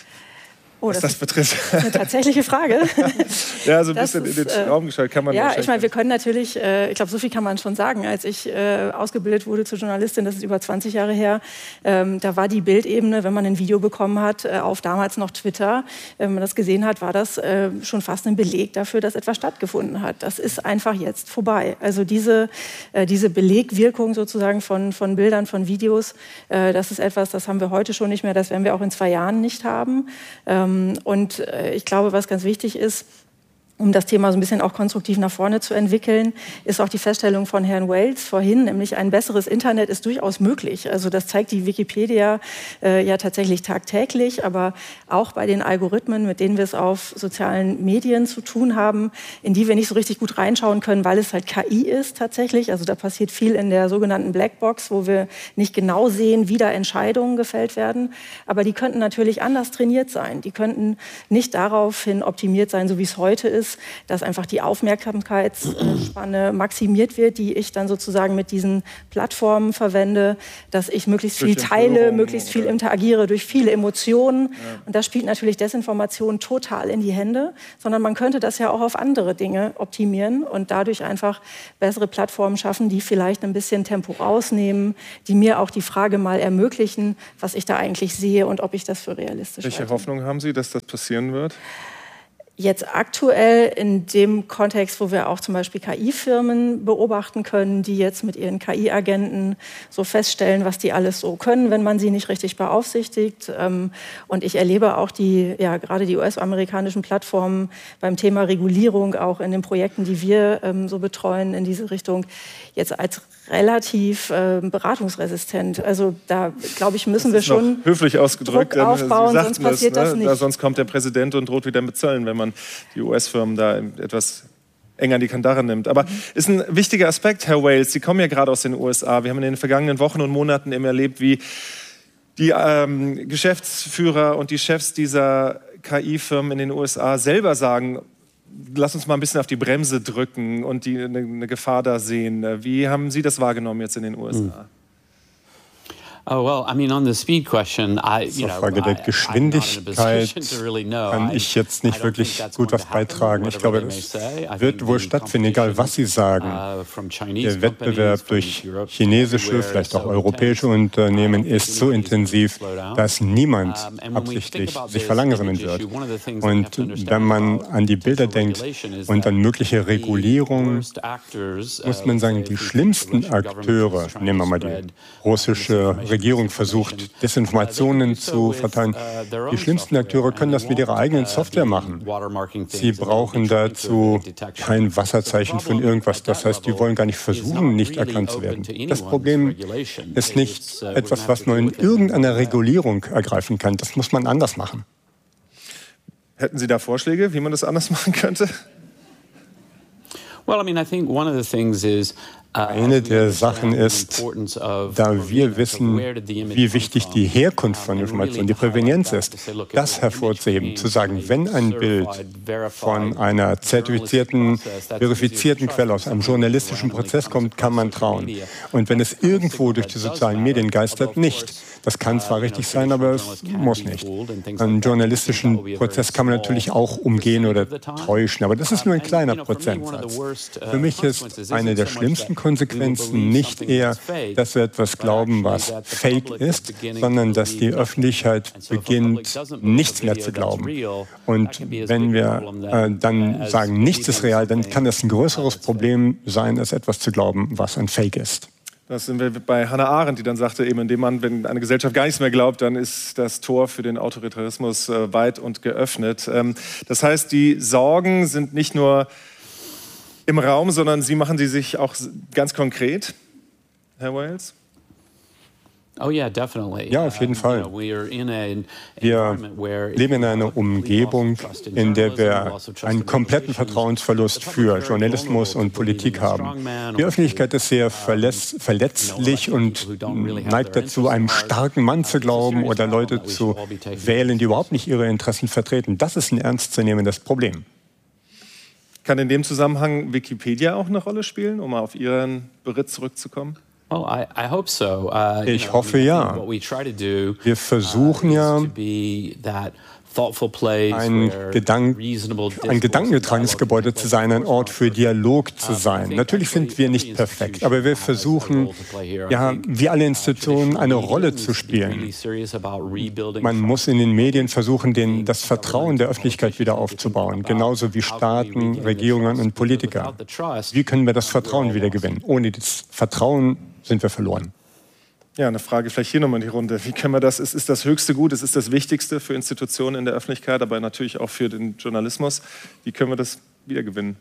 Speaker 13: Oh,
Speaker 3: was das, das betrifft.
Speaker 13: Das ist eine tatsächliche Frage.
Speaker 3: Ja, so ein
Speaker 13: das
Speaker 3: bisschen
Speaker 13: ist,
Speaker 3: in den Raum gestellt kann man.
Speaker 13: Ja, ich meine, wir können natürlich, äh, ich glaube, so viel kann man schon sagen. Als ich äh, ausgebildet wurde zur Journalistin, das ist über zwanzig Jahre her, ähm, da war die Bildebene, wenn man ein Video bekommen hat, äh, auf damals noch Twitter, wenn man das gesehen hat, war das äh, schon fast ein Beleg dafür, dass etwas stattgefunden hat. Das ist einfach jetzt vorbei. Also diese, äh, diese Belegwirkung sozusagen von, von Bildern, von Videos, äh, das ist etwas, das haben wir heute schon nicht mehr, das werden wir auch in zwei Jahren nicht haben. Ähm, Und ich glaube, was ganz wichtig ist, um das Thema so ein bisschen auch konstruktiv nach vorne zu entwickeln, ist auch die Feststellung von Herrn Wales vorhin, nämlich ein besseres Internet ist durchaus möglich. Also das zeigt die Wikipedia äh, ja tatsächlich tagtäglich, aber auch bei den Algorithmen, mit denen wir es auf sozialen Medien zu tun haben, in die wir nicht so richtig gut reinschauen können, weil es halt K I ist tatsächlich. Also da passiert viel in der sogenannten Blackbox, wo wir nicht genau sehen, wie da Entscheidungen gefällt werden. Aber die könnten natürlich anders trainiert sein. Die könnten nicht daraufhin optimiert sein, so wie es heute ist, dass einfach die Aufmerksamkeitsspanne maximiert wird, die ich dann sozusagen mit diesen Plattformen verwende, dass ich möglichst viel teile, möglichst viel interagiere durch viele Emotionen. Ja. Und das spielt natürlich Desinformation total in die Hände, sondern man könnte das ja auch auf andere Dinge optimieren und dadurch einfach bessere Plattformen schaffen, die vielleicht ein bisschen Tempo rausnehmen, die mir auch die Frage mal ermöglichen, was ich da eigentlich sehe und ob ich das für realistisch halte.
Speaker 3: Welche Hoffnung haben Sie, dass das passieren wird?
Speaker 13: Jetzt aktuell in dem Kontext, wo wir auch zum Beispiel K I-Firmen beobachten können, die jetzt mit ihren K I-Agenten so feststellen, was die alles so können, wenn man sie nicht richtig beaufsichtigt. Und ich erlebe auch die, ja, gerade die U S-amerikanischen Plattformen beim Thema Regulierung, auch in den Projekten, die wir so betreuen in diese Richtung, jetzt als relativ äh, beratungsresistent. Also da, glaube ich, müssen wir schon
Speaker 3: höflich ausgedrückt
Speaker 13: Druck aufbauen,
Speaker 3: Sie
Speaker 13: sonst passiert
Speaker 3: es, ne?
Speaker 13: das nicht.
Speaker 3: Da, sonst kommt der Präsident und droht wieder mit Zöllen, wenn man die U S-Firmen da etwas eng an die Kandare nimmt. Aber ist ein wichtiger Aspekt, Herr Wales. Sie kommen ja gerade aus den U S A. Wir haben in den vergangenen Wochen und Monaten eben erlebt, wie die ähm, Geschäftsführer und die Chefs dieser K I-Firmen in den U S A selber sagen, lass uns mal ein bisschen auf die Bremse drücken und die, eine, eine Gefahr da sehen. Wie haben Sie das wahrgenommen jetzt in den U S A? Mhm.
Speaker 12: Oh, well, I mean, on the speed question, I,
Speaker 19: Zur Frage der Geschwindigkeit kann ich jetzt nicht wirklich gut was beitragen. Ich glaube, das wird wohl stattfinden, egal was Sie sagen. Der Wettbewerb durch chinesische, vielleicht auch europäische Unternehmen ist so intensiv, dass niemand absichtlich sich verlangsamen wird. Und wenn man an die Bilder denkt und an mögliche Regulierung, muss man sagen, die schlimmsten Akteure, nehmen wir mal die russische Regierung versucht, Desinformationen zu verteilen. Die schlimmsten Akteure können das mit ihrer eigenen Software machen. Sie brauchen dazu kein Wasserzeichen von irgendwas. Das heißt, die wollen gar nicht versuchen, nicht erkannt zu werden. Das Problem ist nicht etwas, was man in irgendeiner Regulierung ergreifen kann. Das muss man anders machen.
Speaker 3: Hätten Sie da Vorschläge, wie man das anders machen könnte?
Speaker 12: Well, I mean, I think one of the things is
Speaker 19: Eine der Sachen ist, da wir wissen, wie wichtig die Herkunft von Informationen, die Prävenienz ist, das hervorzuheben, zu sagen, wenn ein Bild von einer zertifizierten, verifizierten Quelle aus einem journalistischen Prozess kommt, kann man trauen. Und wenn es irgendwo durch die sozialen Medien geistert, nicht. Das kann zwar richtig sein, aber es muss nicht. Einen journalistischen Prozess kann man natürlich auch umgehen oder täuschen, aber das ist nur ein kleiner Prozentsatz. Für mich ist eine der schlimmsten Konsequenzen nicht eher, dass wir etwas glauben, was fake ist, sondern dass die Öffentlichkeit beginnt, nichts mehr zu glauben. Und wenn wir äh, dann sagen, nichts ist real, dann kann das ein größeres Problem sein, als etwas zu glauben, was ein Fake ist.
Speaker 3: Das sind wir bei Hannah Arendt, die dann sagte, eben in dem Mann, wenn eine Gesellschaft gar nichts mehr glaubt, dann ist das Tor für den Autoritarismus äh, weit und geöffnet. Ähm, das heißt, die Sorgen sind nicht nur im Raum, sondern Sie machen sie sich auch ganz konkret, Herr Wales?
Speaker 12: Oh yeah, definitely.
Speaker 19: Ja, auf jeden Fall. Wir leben in einer Umgebung, in der wir einen kompletten Vertrauensverlust für Journalismus und Politik haben. Die Öffentlichkeit ist sehr verletz verletzlich und neigt dazu, einem starken Mann zu glauben oder Leute zu wählen, die überhaupt nicht ihre Interessen vertreten. Das ist ein ernstzunehmendes Problem.
Speaker 3: Kann in dem Zusammenhang Wikipedia auch eine Rolle spielen, um auf Ihren Bericht zurückzukommen?
Speaker 12: Oh, I, I hope so. Uh,
Speaker 19: ich hoffe ja. Wir versuchen ja, ein, Gedank ein gedankengetragenes Gebäude zu sein, ein Ort für Dialog zu sein. Natürlich sind wir nicht perfekt, aber wir versuchen, ja, wie alle Institutionen, eine Rolle zu spielen. Man muss in den Medien versuchen, den, das Vertrauen der Öffentlichkeit wieder aufzubauen, genauso wie Staaten, Regierungen und Politiker. Wie können wir das Vertrauen wieder gewinnen? Ohne das Vertrauen sind wir verloren.
Speaker 3: Ja, eine Frage vielleicht hier nochmal in die Runde. Wie können wir das, es ist das höchste Gut, es ist das Wichtigste für Institutionen in der Öffentlichkeit, aber natürlich auch für den Journalismus. Wie können wir das wiedergewinnen?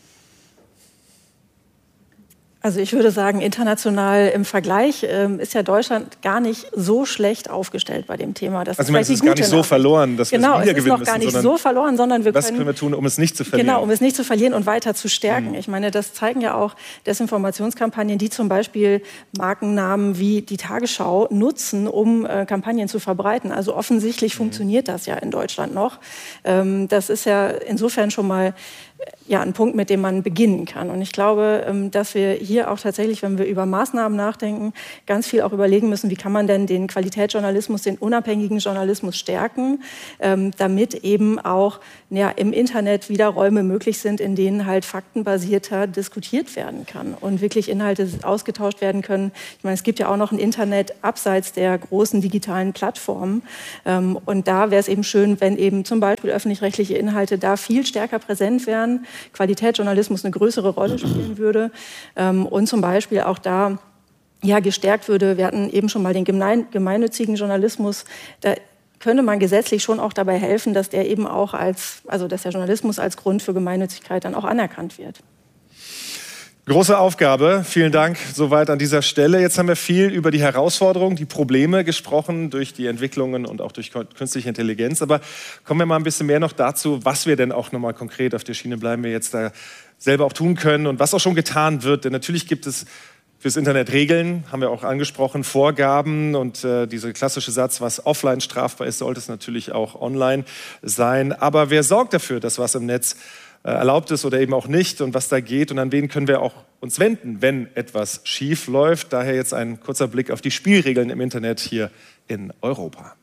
Speaker 13: Also ich würde sagen, international im Vergleich ähm, ist ja Deutschland gar nicht so schlecht aufgestellt bei dem Thema. Das
Speaker 3: also ich meine, es ist gar nicht so verloren, dass
Speaker 13: genau,
Speaker 3: wir es wiedergewinnen müssen.
Speaker 13: Genau, es ist noch gar nicht so verloren, sondern wir
Speaker 3: was
Speaker 13: können...
Speaker 3: können wir tun, um es nicht zu verlieren?
Speaker 13: Genau, um es nicht zu verlieren und weiter zu stärken. Mhm. Ich meine, das zeigen ja auch Desinformationskampagnen, die zum Beispiel Markennamen wie die Tagesschau nutzen, um äh, Kampagnen zu verbreiten. Also offensichtlich mhm. funktioniert das ja in Deutschland noch. Ähm, das ist ja insofern schon mal ja, ein Punkt, mit dem man beginnen kann. Und ich glaube, dass wir hier auch tatsächlich, wenn wir über Maßnahmen nachdenken, ganz viel auch überlegen müssen, wie kann man denn den Qualitätsjournalismus, den unabhängigen Journalismus stärken, damit eben auch ja, im Internet wieder Räume möglich sind, in denen halt faktenbasierter diskutiert werden kann und wirklich Inhalte ausgetauscht werden können. Ich meine, es gibt ja auch noch ein Internet abseits der großen digitalen Plattformen. Und da wäre es eben schön, wenn eben zum Beispiel öffentlich-rechtliche Inhalte da viel stärker präsent wären, Qualitätsjournalismus eine größere Rolle spielen würde ähm, und zum Beispiel auch da ja, gestärkt würde. Wir hatten eben schon mal den gemein, gemeinnützigen Journalismus. Da könnte man gesetzlich schon auch dabei helfen, dass der eben auch als, also dass der Journalismus als Grund für Gemeinnützigkeit dann auch anerkannt wird.
Speaker 3: Große Aufgabe. Vielen Dank soweit an dieser Stelle. Jetzt haben wir viel über die Herausforderungen, die Probleme gesprochen durch die Entwicklungen und auch durch künstliche Intelligenz. Aber kommen wir mal ein bisschen mehr noch dazu, was wir denn auch noch mal konkret auf der Schiene bleiben wir jetzt da selber auch tun können und was auch schon getan wird. Denn natürlich gibt es fürs Internet Regeln, haben wir auch angesprochen, Vorgaben und äh, dieser klassische Satz, was offline strafbar ist, sollte es natürlich auch online sein. Aber wer sorgt dafür, dass was im Netz erlaubt ist oder eben auch nicht und was da geht und an wen können wir auch uns wenden, wenn etwas schief läuft. Daher jetzt ein kurzer Blick auf die Spielregeln im Internet hier in Europa.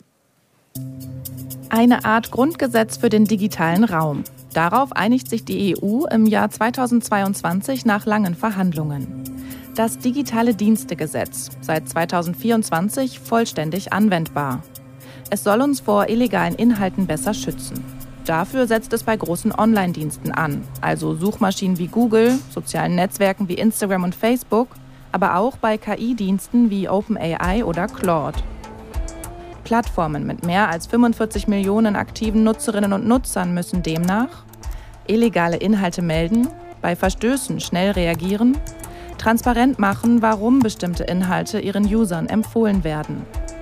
Speaker 11: Eine Art Grundgesetz für den digitalen Raum. Darauf einigt sich die E U im Jahr zweitausendzweiundzwanzig nach langen Verhandlungen. Das digitale Dienstegesetz, seit zweitausendvierundzwanzig vollständig anwendbar. Es soll uns vor illegalen Inhalten besser schützen. Dafür setzt es bei großen Online-Diensten an, also Suchmaschinen wie Google, sozialen Netzwerken wie Instagram und Facebook, aber auch bei K I-Diensten wie OpenAI oder Claude. Plattformen mit mehr als fünfundvierzig Millionen aktiven Nutzerinnen und Nutzern müssen demnach illegale Inhalte melden, bei Verstößen schnell reagieren, transparent machen, warum bestimmte Inhalte ihren Usern empfohlen werden.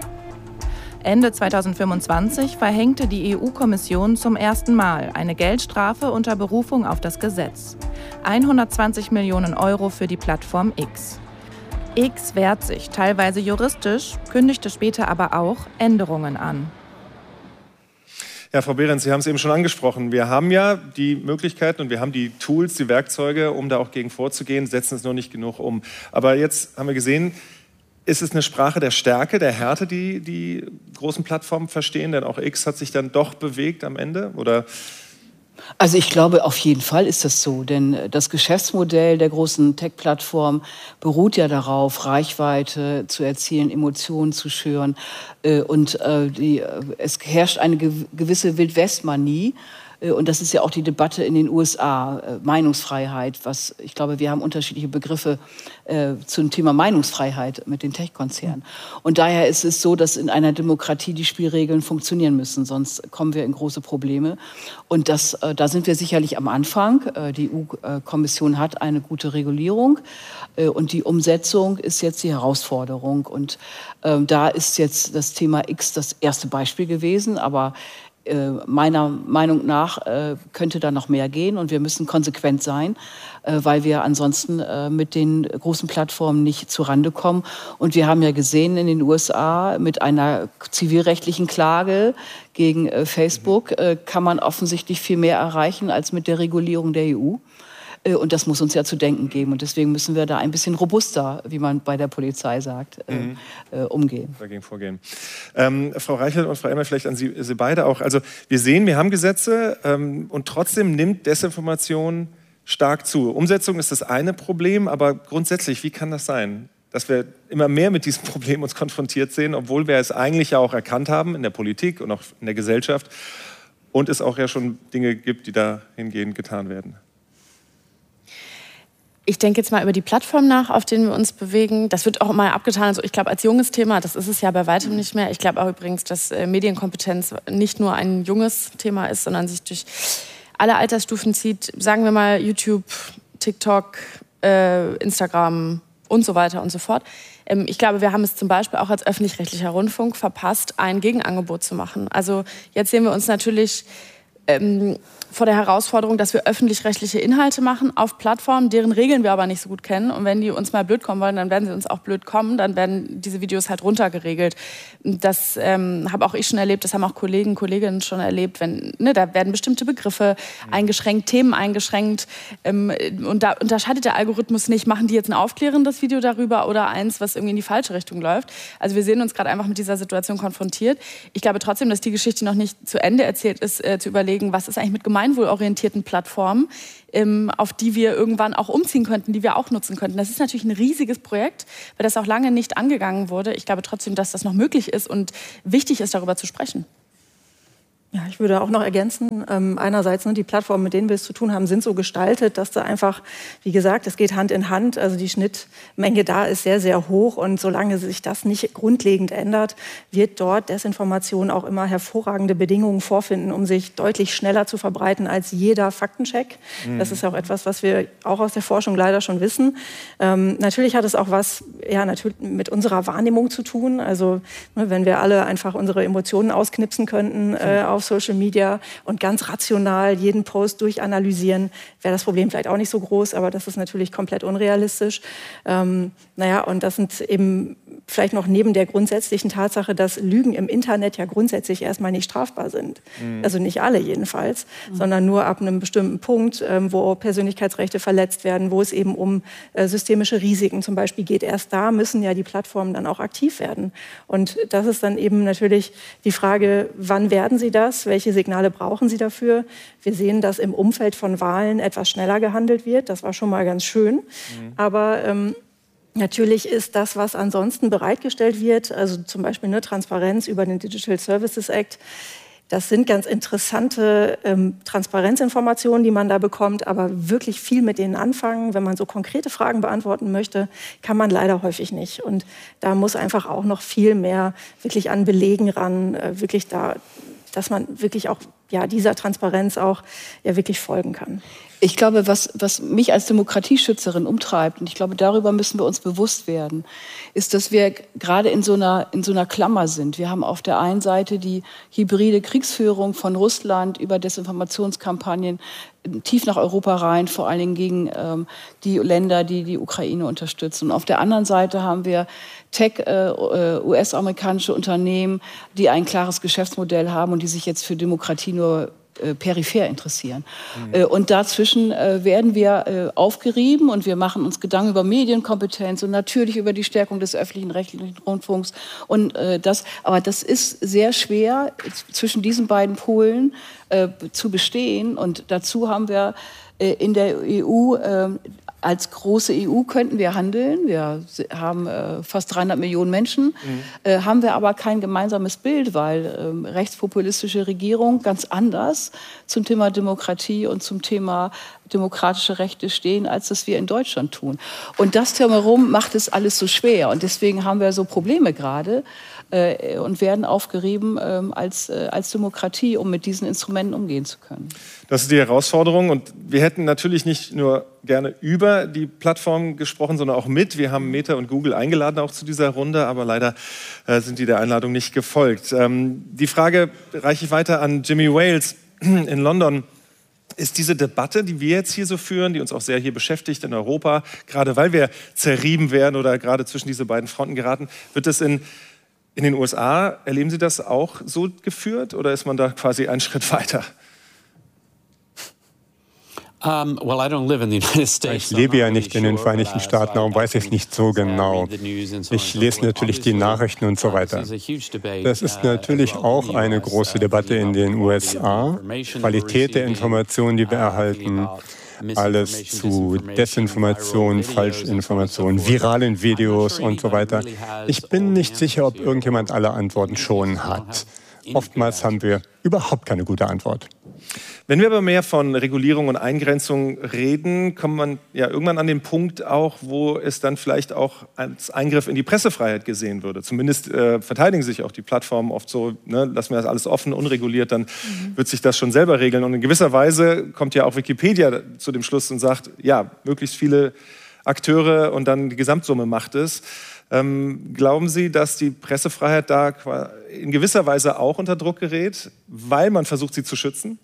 Speaker 11: Ende zweitausendfünfundzwanzig verhängte die E U-Kommission zum ersten Mal eine Geldstrafe unter Berufung auf das Gesetz. hundertzwanzig Millionen Euro für die Plattform X. X wehrt sich, teilweise juristisch, kündigte später aber auch Änderungen an.
Speaker 3: Ja, Frau Behrens, Sie haben es eben schon angesprochen. Wir haben ja die Möglichkeiten und wir haben die Tools, die Werkzeuge, um da auch gegen vorzugehen, setzen es noch nicht genug um. Aber jetzt haben wir gesehen, ist es eine Sprache der Stärke, der Härte, die die großen Plattformen verstehen? Denn auch X hat sich dann doch bewegt am Ende, oder?
Speaker 18: Also ich glaube, auf jeden Fall ist das so. Denn das Geschäftsmodell der großen Tech-Plattform beruht ja darauf, Reichweite zu erzielen, Emotionen zu schüren. Und die, es herrscht eine gewisse Wildwest-Manie. Und das ist ja auch die Debatte in den U S A, äh, Meinungsfreiheit. Was, ich glaube, wir haben unterschiedliche Begriffe äh, zum Thema Meinungsfreiheit mit den Tech-Konzernen. Und daher ist es so, dass in einer Demokratie die Spielregeln funktionieren müssen, sonst kommen wir in große Probleme. Und das, äh, da sind wir sicherlich am Anfang. Äh, die E U-Kommission hat eine gute Regulierung äh, und die Umsetzung ist jetzt die Herausforderung. Und äh, da ist jetzt das Thema X das erste Beispiel gewesen, aber meiner Meinung nach könnte da noch mehr gehen und wir müssen konsequent sein, weil wir ansonsten mit den großen Plattformen nicht zurande kommen. Und wir haben ja gesehen in den U S A mit einer zivilrechtlichen Klage gegen Facebook kann man offensichtlich viel mehr erreichen als mit der Regulierung der E U. Und das muss uns ja zu denken geben. Und deswegen müssen wir da ein bisschen robuster, wie man bei der Polizei sagt, mhm. äh, umgehen.
Speaker 3: Dagegen vorgehen. Ähm, Frau Reichelt und Frau Emmer, vielleicht an Sie, Sie beide auch. Also wir sehen, wir haben Gesetze ähm, und trotzdem nimmt Desinformation stark zu. Umsetzung ist das eine Problem, aber grundsätzlich, wie kann das sein, dass wir immer mehr mit diesem Problem uns konfrontiert sehen, obwohl wir es eigentlich ja auch erkannt haben in der Politik und auch in der Gesellschaft und es auch ja schon Dinge gibt, die dahingehend getan werden?
Speaker 17: Ich denke jetzt mal über die Plattform nach, auf denen wir uns bewegen. Das wird auch immer abgetan. Also ich glaube, als junges Thema, das ist es ja bei weitem nicht mehr. Ich glaube auch übrigens, dass Medienkompetenz nicht nur ein junges Thema ist, sondern sich durch alle Altersstufen zieht. Sagen wir mal YouTube, TikTok, äh, Instagram und so weiter und so fort. Ähm, ich glaube, wir haben es zum Beispiel auch als öffentlich-rechtlicher Rundfunk verpasst, ein Gegenangebot zu machen. Also jetzt sehen wir uns natürlich ähm, vor der Herausforderung, dass wir öffentlich-rechtliche Inhalte machen auf Plattformen, deren Regeln wir aber nicht so gut kennen. Und wenn die uns mal blöd kommen wollen, dann werden sie uns auch blöd kommen. Dann werden diese Videos halt runtergeregelt. Das ähm, habe auch ich schon erlebt, das haben auch Kollegen, Kolleginnen schon erlebt. Wenn, ne, da werden bestimmte Begriffe eingeschränkt, Themen eingeschränkt. Ähm, und da unterscheidet der Algorithmus nicht, machen die jetzt ein aufklärendes Video darüber oder eins, was irgendwie in die falsche Richtung läuft. Also wir sehen uns gerade einfach mit dieser Situation konfrontiert. Ich glaube trotzdem, dass die Geschichte noch nicht zu Ende erzählt ist, äh, zu überlegen, was ist eigentlich mit gemeinwohlorientierten Plattformen, ähm, auf die wir irgendwann auch umziehen könnten, die wir auch nutzen könnten. Das ist natürlich ein riesiges Projekt, weil das auch lange nicht angegangen wurde. Ich glaube trotzdem, dass das noch möglich ist und wichtig ist, darüber zu sprechen.
Speaker 13: Ja, ich würde auch noch ergänzen, ähm, einerseits, ne, die Plattformen, mit denen wir es zu tun haben, sind so gestaltet, dass da einfach, wie gesagt, es geht Hand in Hand, also die Schnittmenge da ist sehr, sehr hoch und solange sich das nicht grundlegend ändert, wird dort Desinformation auch immer hervorragende Bedingungen vorfinden, um sich deutlich schneller zu verbreiten als jeder Faktencheck. Mhm. Das ist auch etwas, was wir auch aus der Forschung leider schon wissen. Ähm, natürlich hat es auch was ja, natürlich mit unserer Wahrnehmung zu tun, also ne, wenn wir alle einfach unsere Emotionen ausknipsen könnten, äh, auf Social Media und ganz rational jeden Post durchanalysieren, wäre das Problem vielleicht auch nicht so groß, aber das ist natürlich komplett unrealistisch. Ähm, naja, und das sind eben vielleicht noch neben der grundsätzlichen Tatsache, dass Lügen im Internet ja grundsätzlich erstmal nicht strafbar sind. Mhm. Also nicht alle jedenfalls, mhm. sondern nur ab einem bestimmten Punkt, ähm, wo Persönlichkeitsrechte verletzt werden, wo es eben um äh, systemische Risiken zum Beispiel geht. Erst da müssen ja die Plattformen dann auch aktiv werden. Und das ist dann eben natürlich die Frage, wann werden sie das? Welche Signale brauchen sie dafür? Wir sehen, dass im Umfeld von Wahlen etwas schneller gehandelt wird. Das war schon mal ganz schön. Mhm. Aber ähm, natürlich ist das, was ansonsten bereitgestellt wird, also zum Beispiel eine Transparenz über den Digital Services Act, das sind ganz interessante ähm, Transparenzinformationen, die man da bekommt, aber wirklich viel mit denen anfangen, wenn man so konkrete Fragen beantworten möchte, kann man leider häufig nicht. Und da muss einfach auch noch viel mehr wirklich an Belegen ran, äh, wirklich da, dass man wirklich auch ja, dieser Transparenz auch ja, wirklich folgen kann.
Speaker 18: Ich glaube, was, was mich als Demokratieschützerin umtreibt, und ich glaube, darüber müssen wir uns bewusst werden, ist, dass wir gerade in so einer, in so einer Klammer sind. Wir haben auf der einen Seite die hybride Kriegsführung von Russland über Desinformationskampagnen tief nach Europa rein, vor allen Dingen gegen ähm, die Länder, die die Ukraine unterstützen. Und auf der anderen Seite haben wir Tech, äh, U S-amerikanische Unternehmen, die ein klares Geschäftsmodell haben und die sich jetzt für Demokratie nur äh, peripher interessieren. Mhm. Äh, und dazwischen äh, werden wir äh, aufgerieben und wir machen uns Gedanken über Medienkompetenz und natürlich über die Stärkung des öffentlichen rechtlichen Rundfunks. Und, äh, das, aber das ist sehr schwer zwischen diesen beiden Polen äh, zu bestehen. Und dazu haben wir äh, in der E U äh, als große E U könnten wir handeln. Wir haben äh, fast dreihundert Millionen Menschen, mhm. äh, haben wir aber kein gemeinsames Bild, weil äh, rechtspopulistische Regierungen ganz anders zum Thema Demokratie und zum Thema demokratische Rechte stehen, als das wir in Deutschland tun. Und das drumherum macht es alles so schwer. Und deswegen haben wir so Probleme gerade äh, und werden aufgerieben äh, als, äh, als Demokratie, um mit diesen Instrumenten umgehen zu können.
Speaker 3: Das ist die Herausforderung. Und wir hätten natürlich nicht nur gerne über die Plattform gesprochen, sondern auch mit. Wir haben Meta und Google eingeladen auch zu dieser Runde, aber leider äh, sind die der Einladung nicht gefolgt. Ähm, die Frage reiche ich weiter an Jimmy Wales in London. Ist diese Debatte, die wir jetzt hier so führen, die uns auch sehr hier beschäftigt in Europa, gerade weil wir zerrieben werden oder gerade zwischen diese beiden Fronten geraten, wird das in, in den U S A, erleben Sie das auch so geführt oder ist man da quasi einen Schritt weiter?
Speaker 19: Ich lebe ja nicht in den Vereinigten Staaten, darum weiß ich es nicht so genau. Ich lese natürlich die Nachrichten und so weiter. Das ist natürlich auch eine große Debatte in den U S A. Qualität der Informationen, die wir erhalten, alles zu Desinformation, Falschinformation, viralen Videos und so weiter. Ich bin nicht sicher, ob irgendjemand alle Antworten schon hat. Oftmals haben wir überhaupt keine gute Antwort.
Speaker 3: Wenn wir aber mehr von Regulierung und Eingrenzung reden, kommt man ja irgendwann an den Punkt auch, wo es dann vielleicht auch als Eingriff in die Pressefreiheit gesehen würde. Zumindest äh, verteidigen sich auch die Plattformen oft so, ne, lassen wir das alles offen, unreguliert, dann mhm. wird sich das schon selber regeln. Und in gewisser Weise kommt ja auch Wikipedia zu dem Schluss und sagt, ja, möglichst viele Akteure und dann die Gesamtsumme macht es. Ähm, glauben Sie, dass die Pressefreiheit da in gewisser Weise auch unter Druck gerät, weil man versucht, sie zu schützen?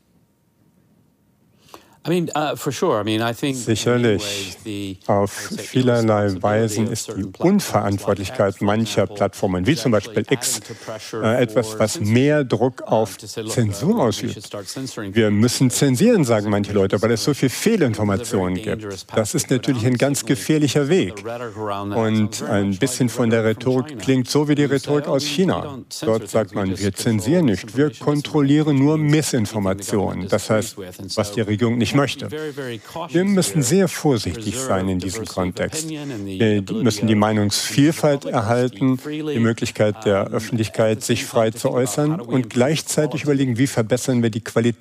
Speaker 19: Sicherlich. Auf vielerlei Weisen ist die Unverantwortlichkeit mancher Plattformen, wie zum Beispiel X, äh, etwas, was mehr Druck auf Zensur ausübt. Wir müssen zensieren, sagen manche Leute, weil es so viel Fehlinformationen gibt. Das ist natürlich ein ganz gefährlicher Weg. Und ein bisschen von der Rhetorik klingt so wie die Rhetorik aus China. Dort sagt man, wir zensieren nicht, wir kontrollieren nur Missinformationen. Das heißt, was die Regierung nicht möchte. Wir müssen sehr vorsichtig sein in diesem Kontext. Wir müssen die Meinungsvielfalt erhalten, die Möglichkeit der Öffentlichkeit, sich frei zu äußern und gleichzeitig überlegen, wie verbessern wir die Qualität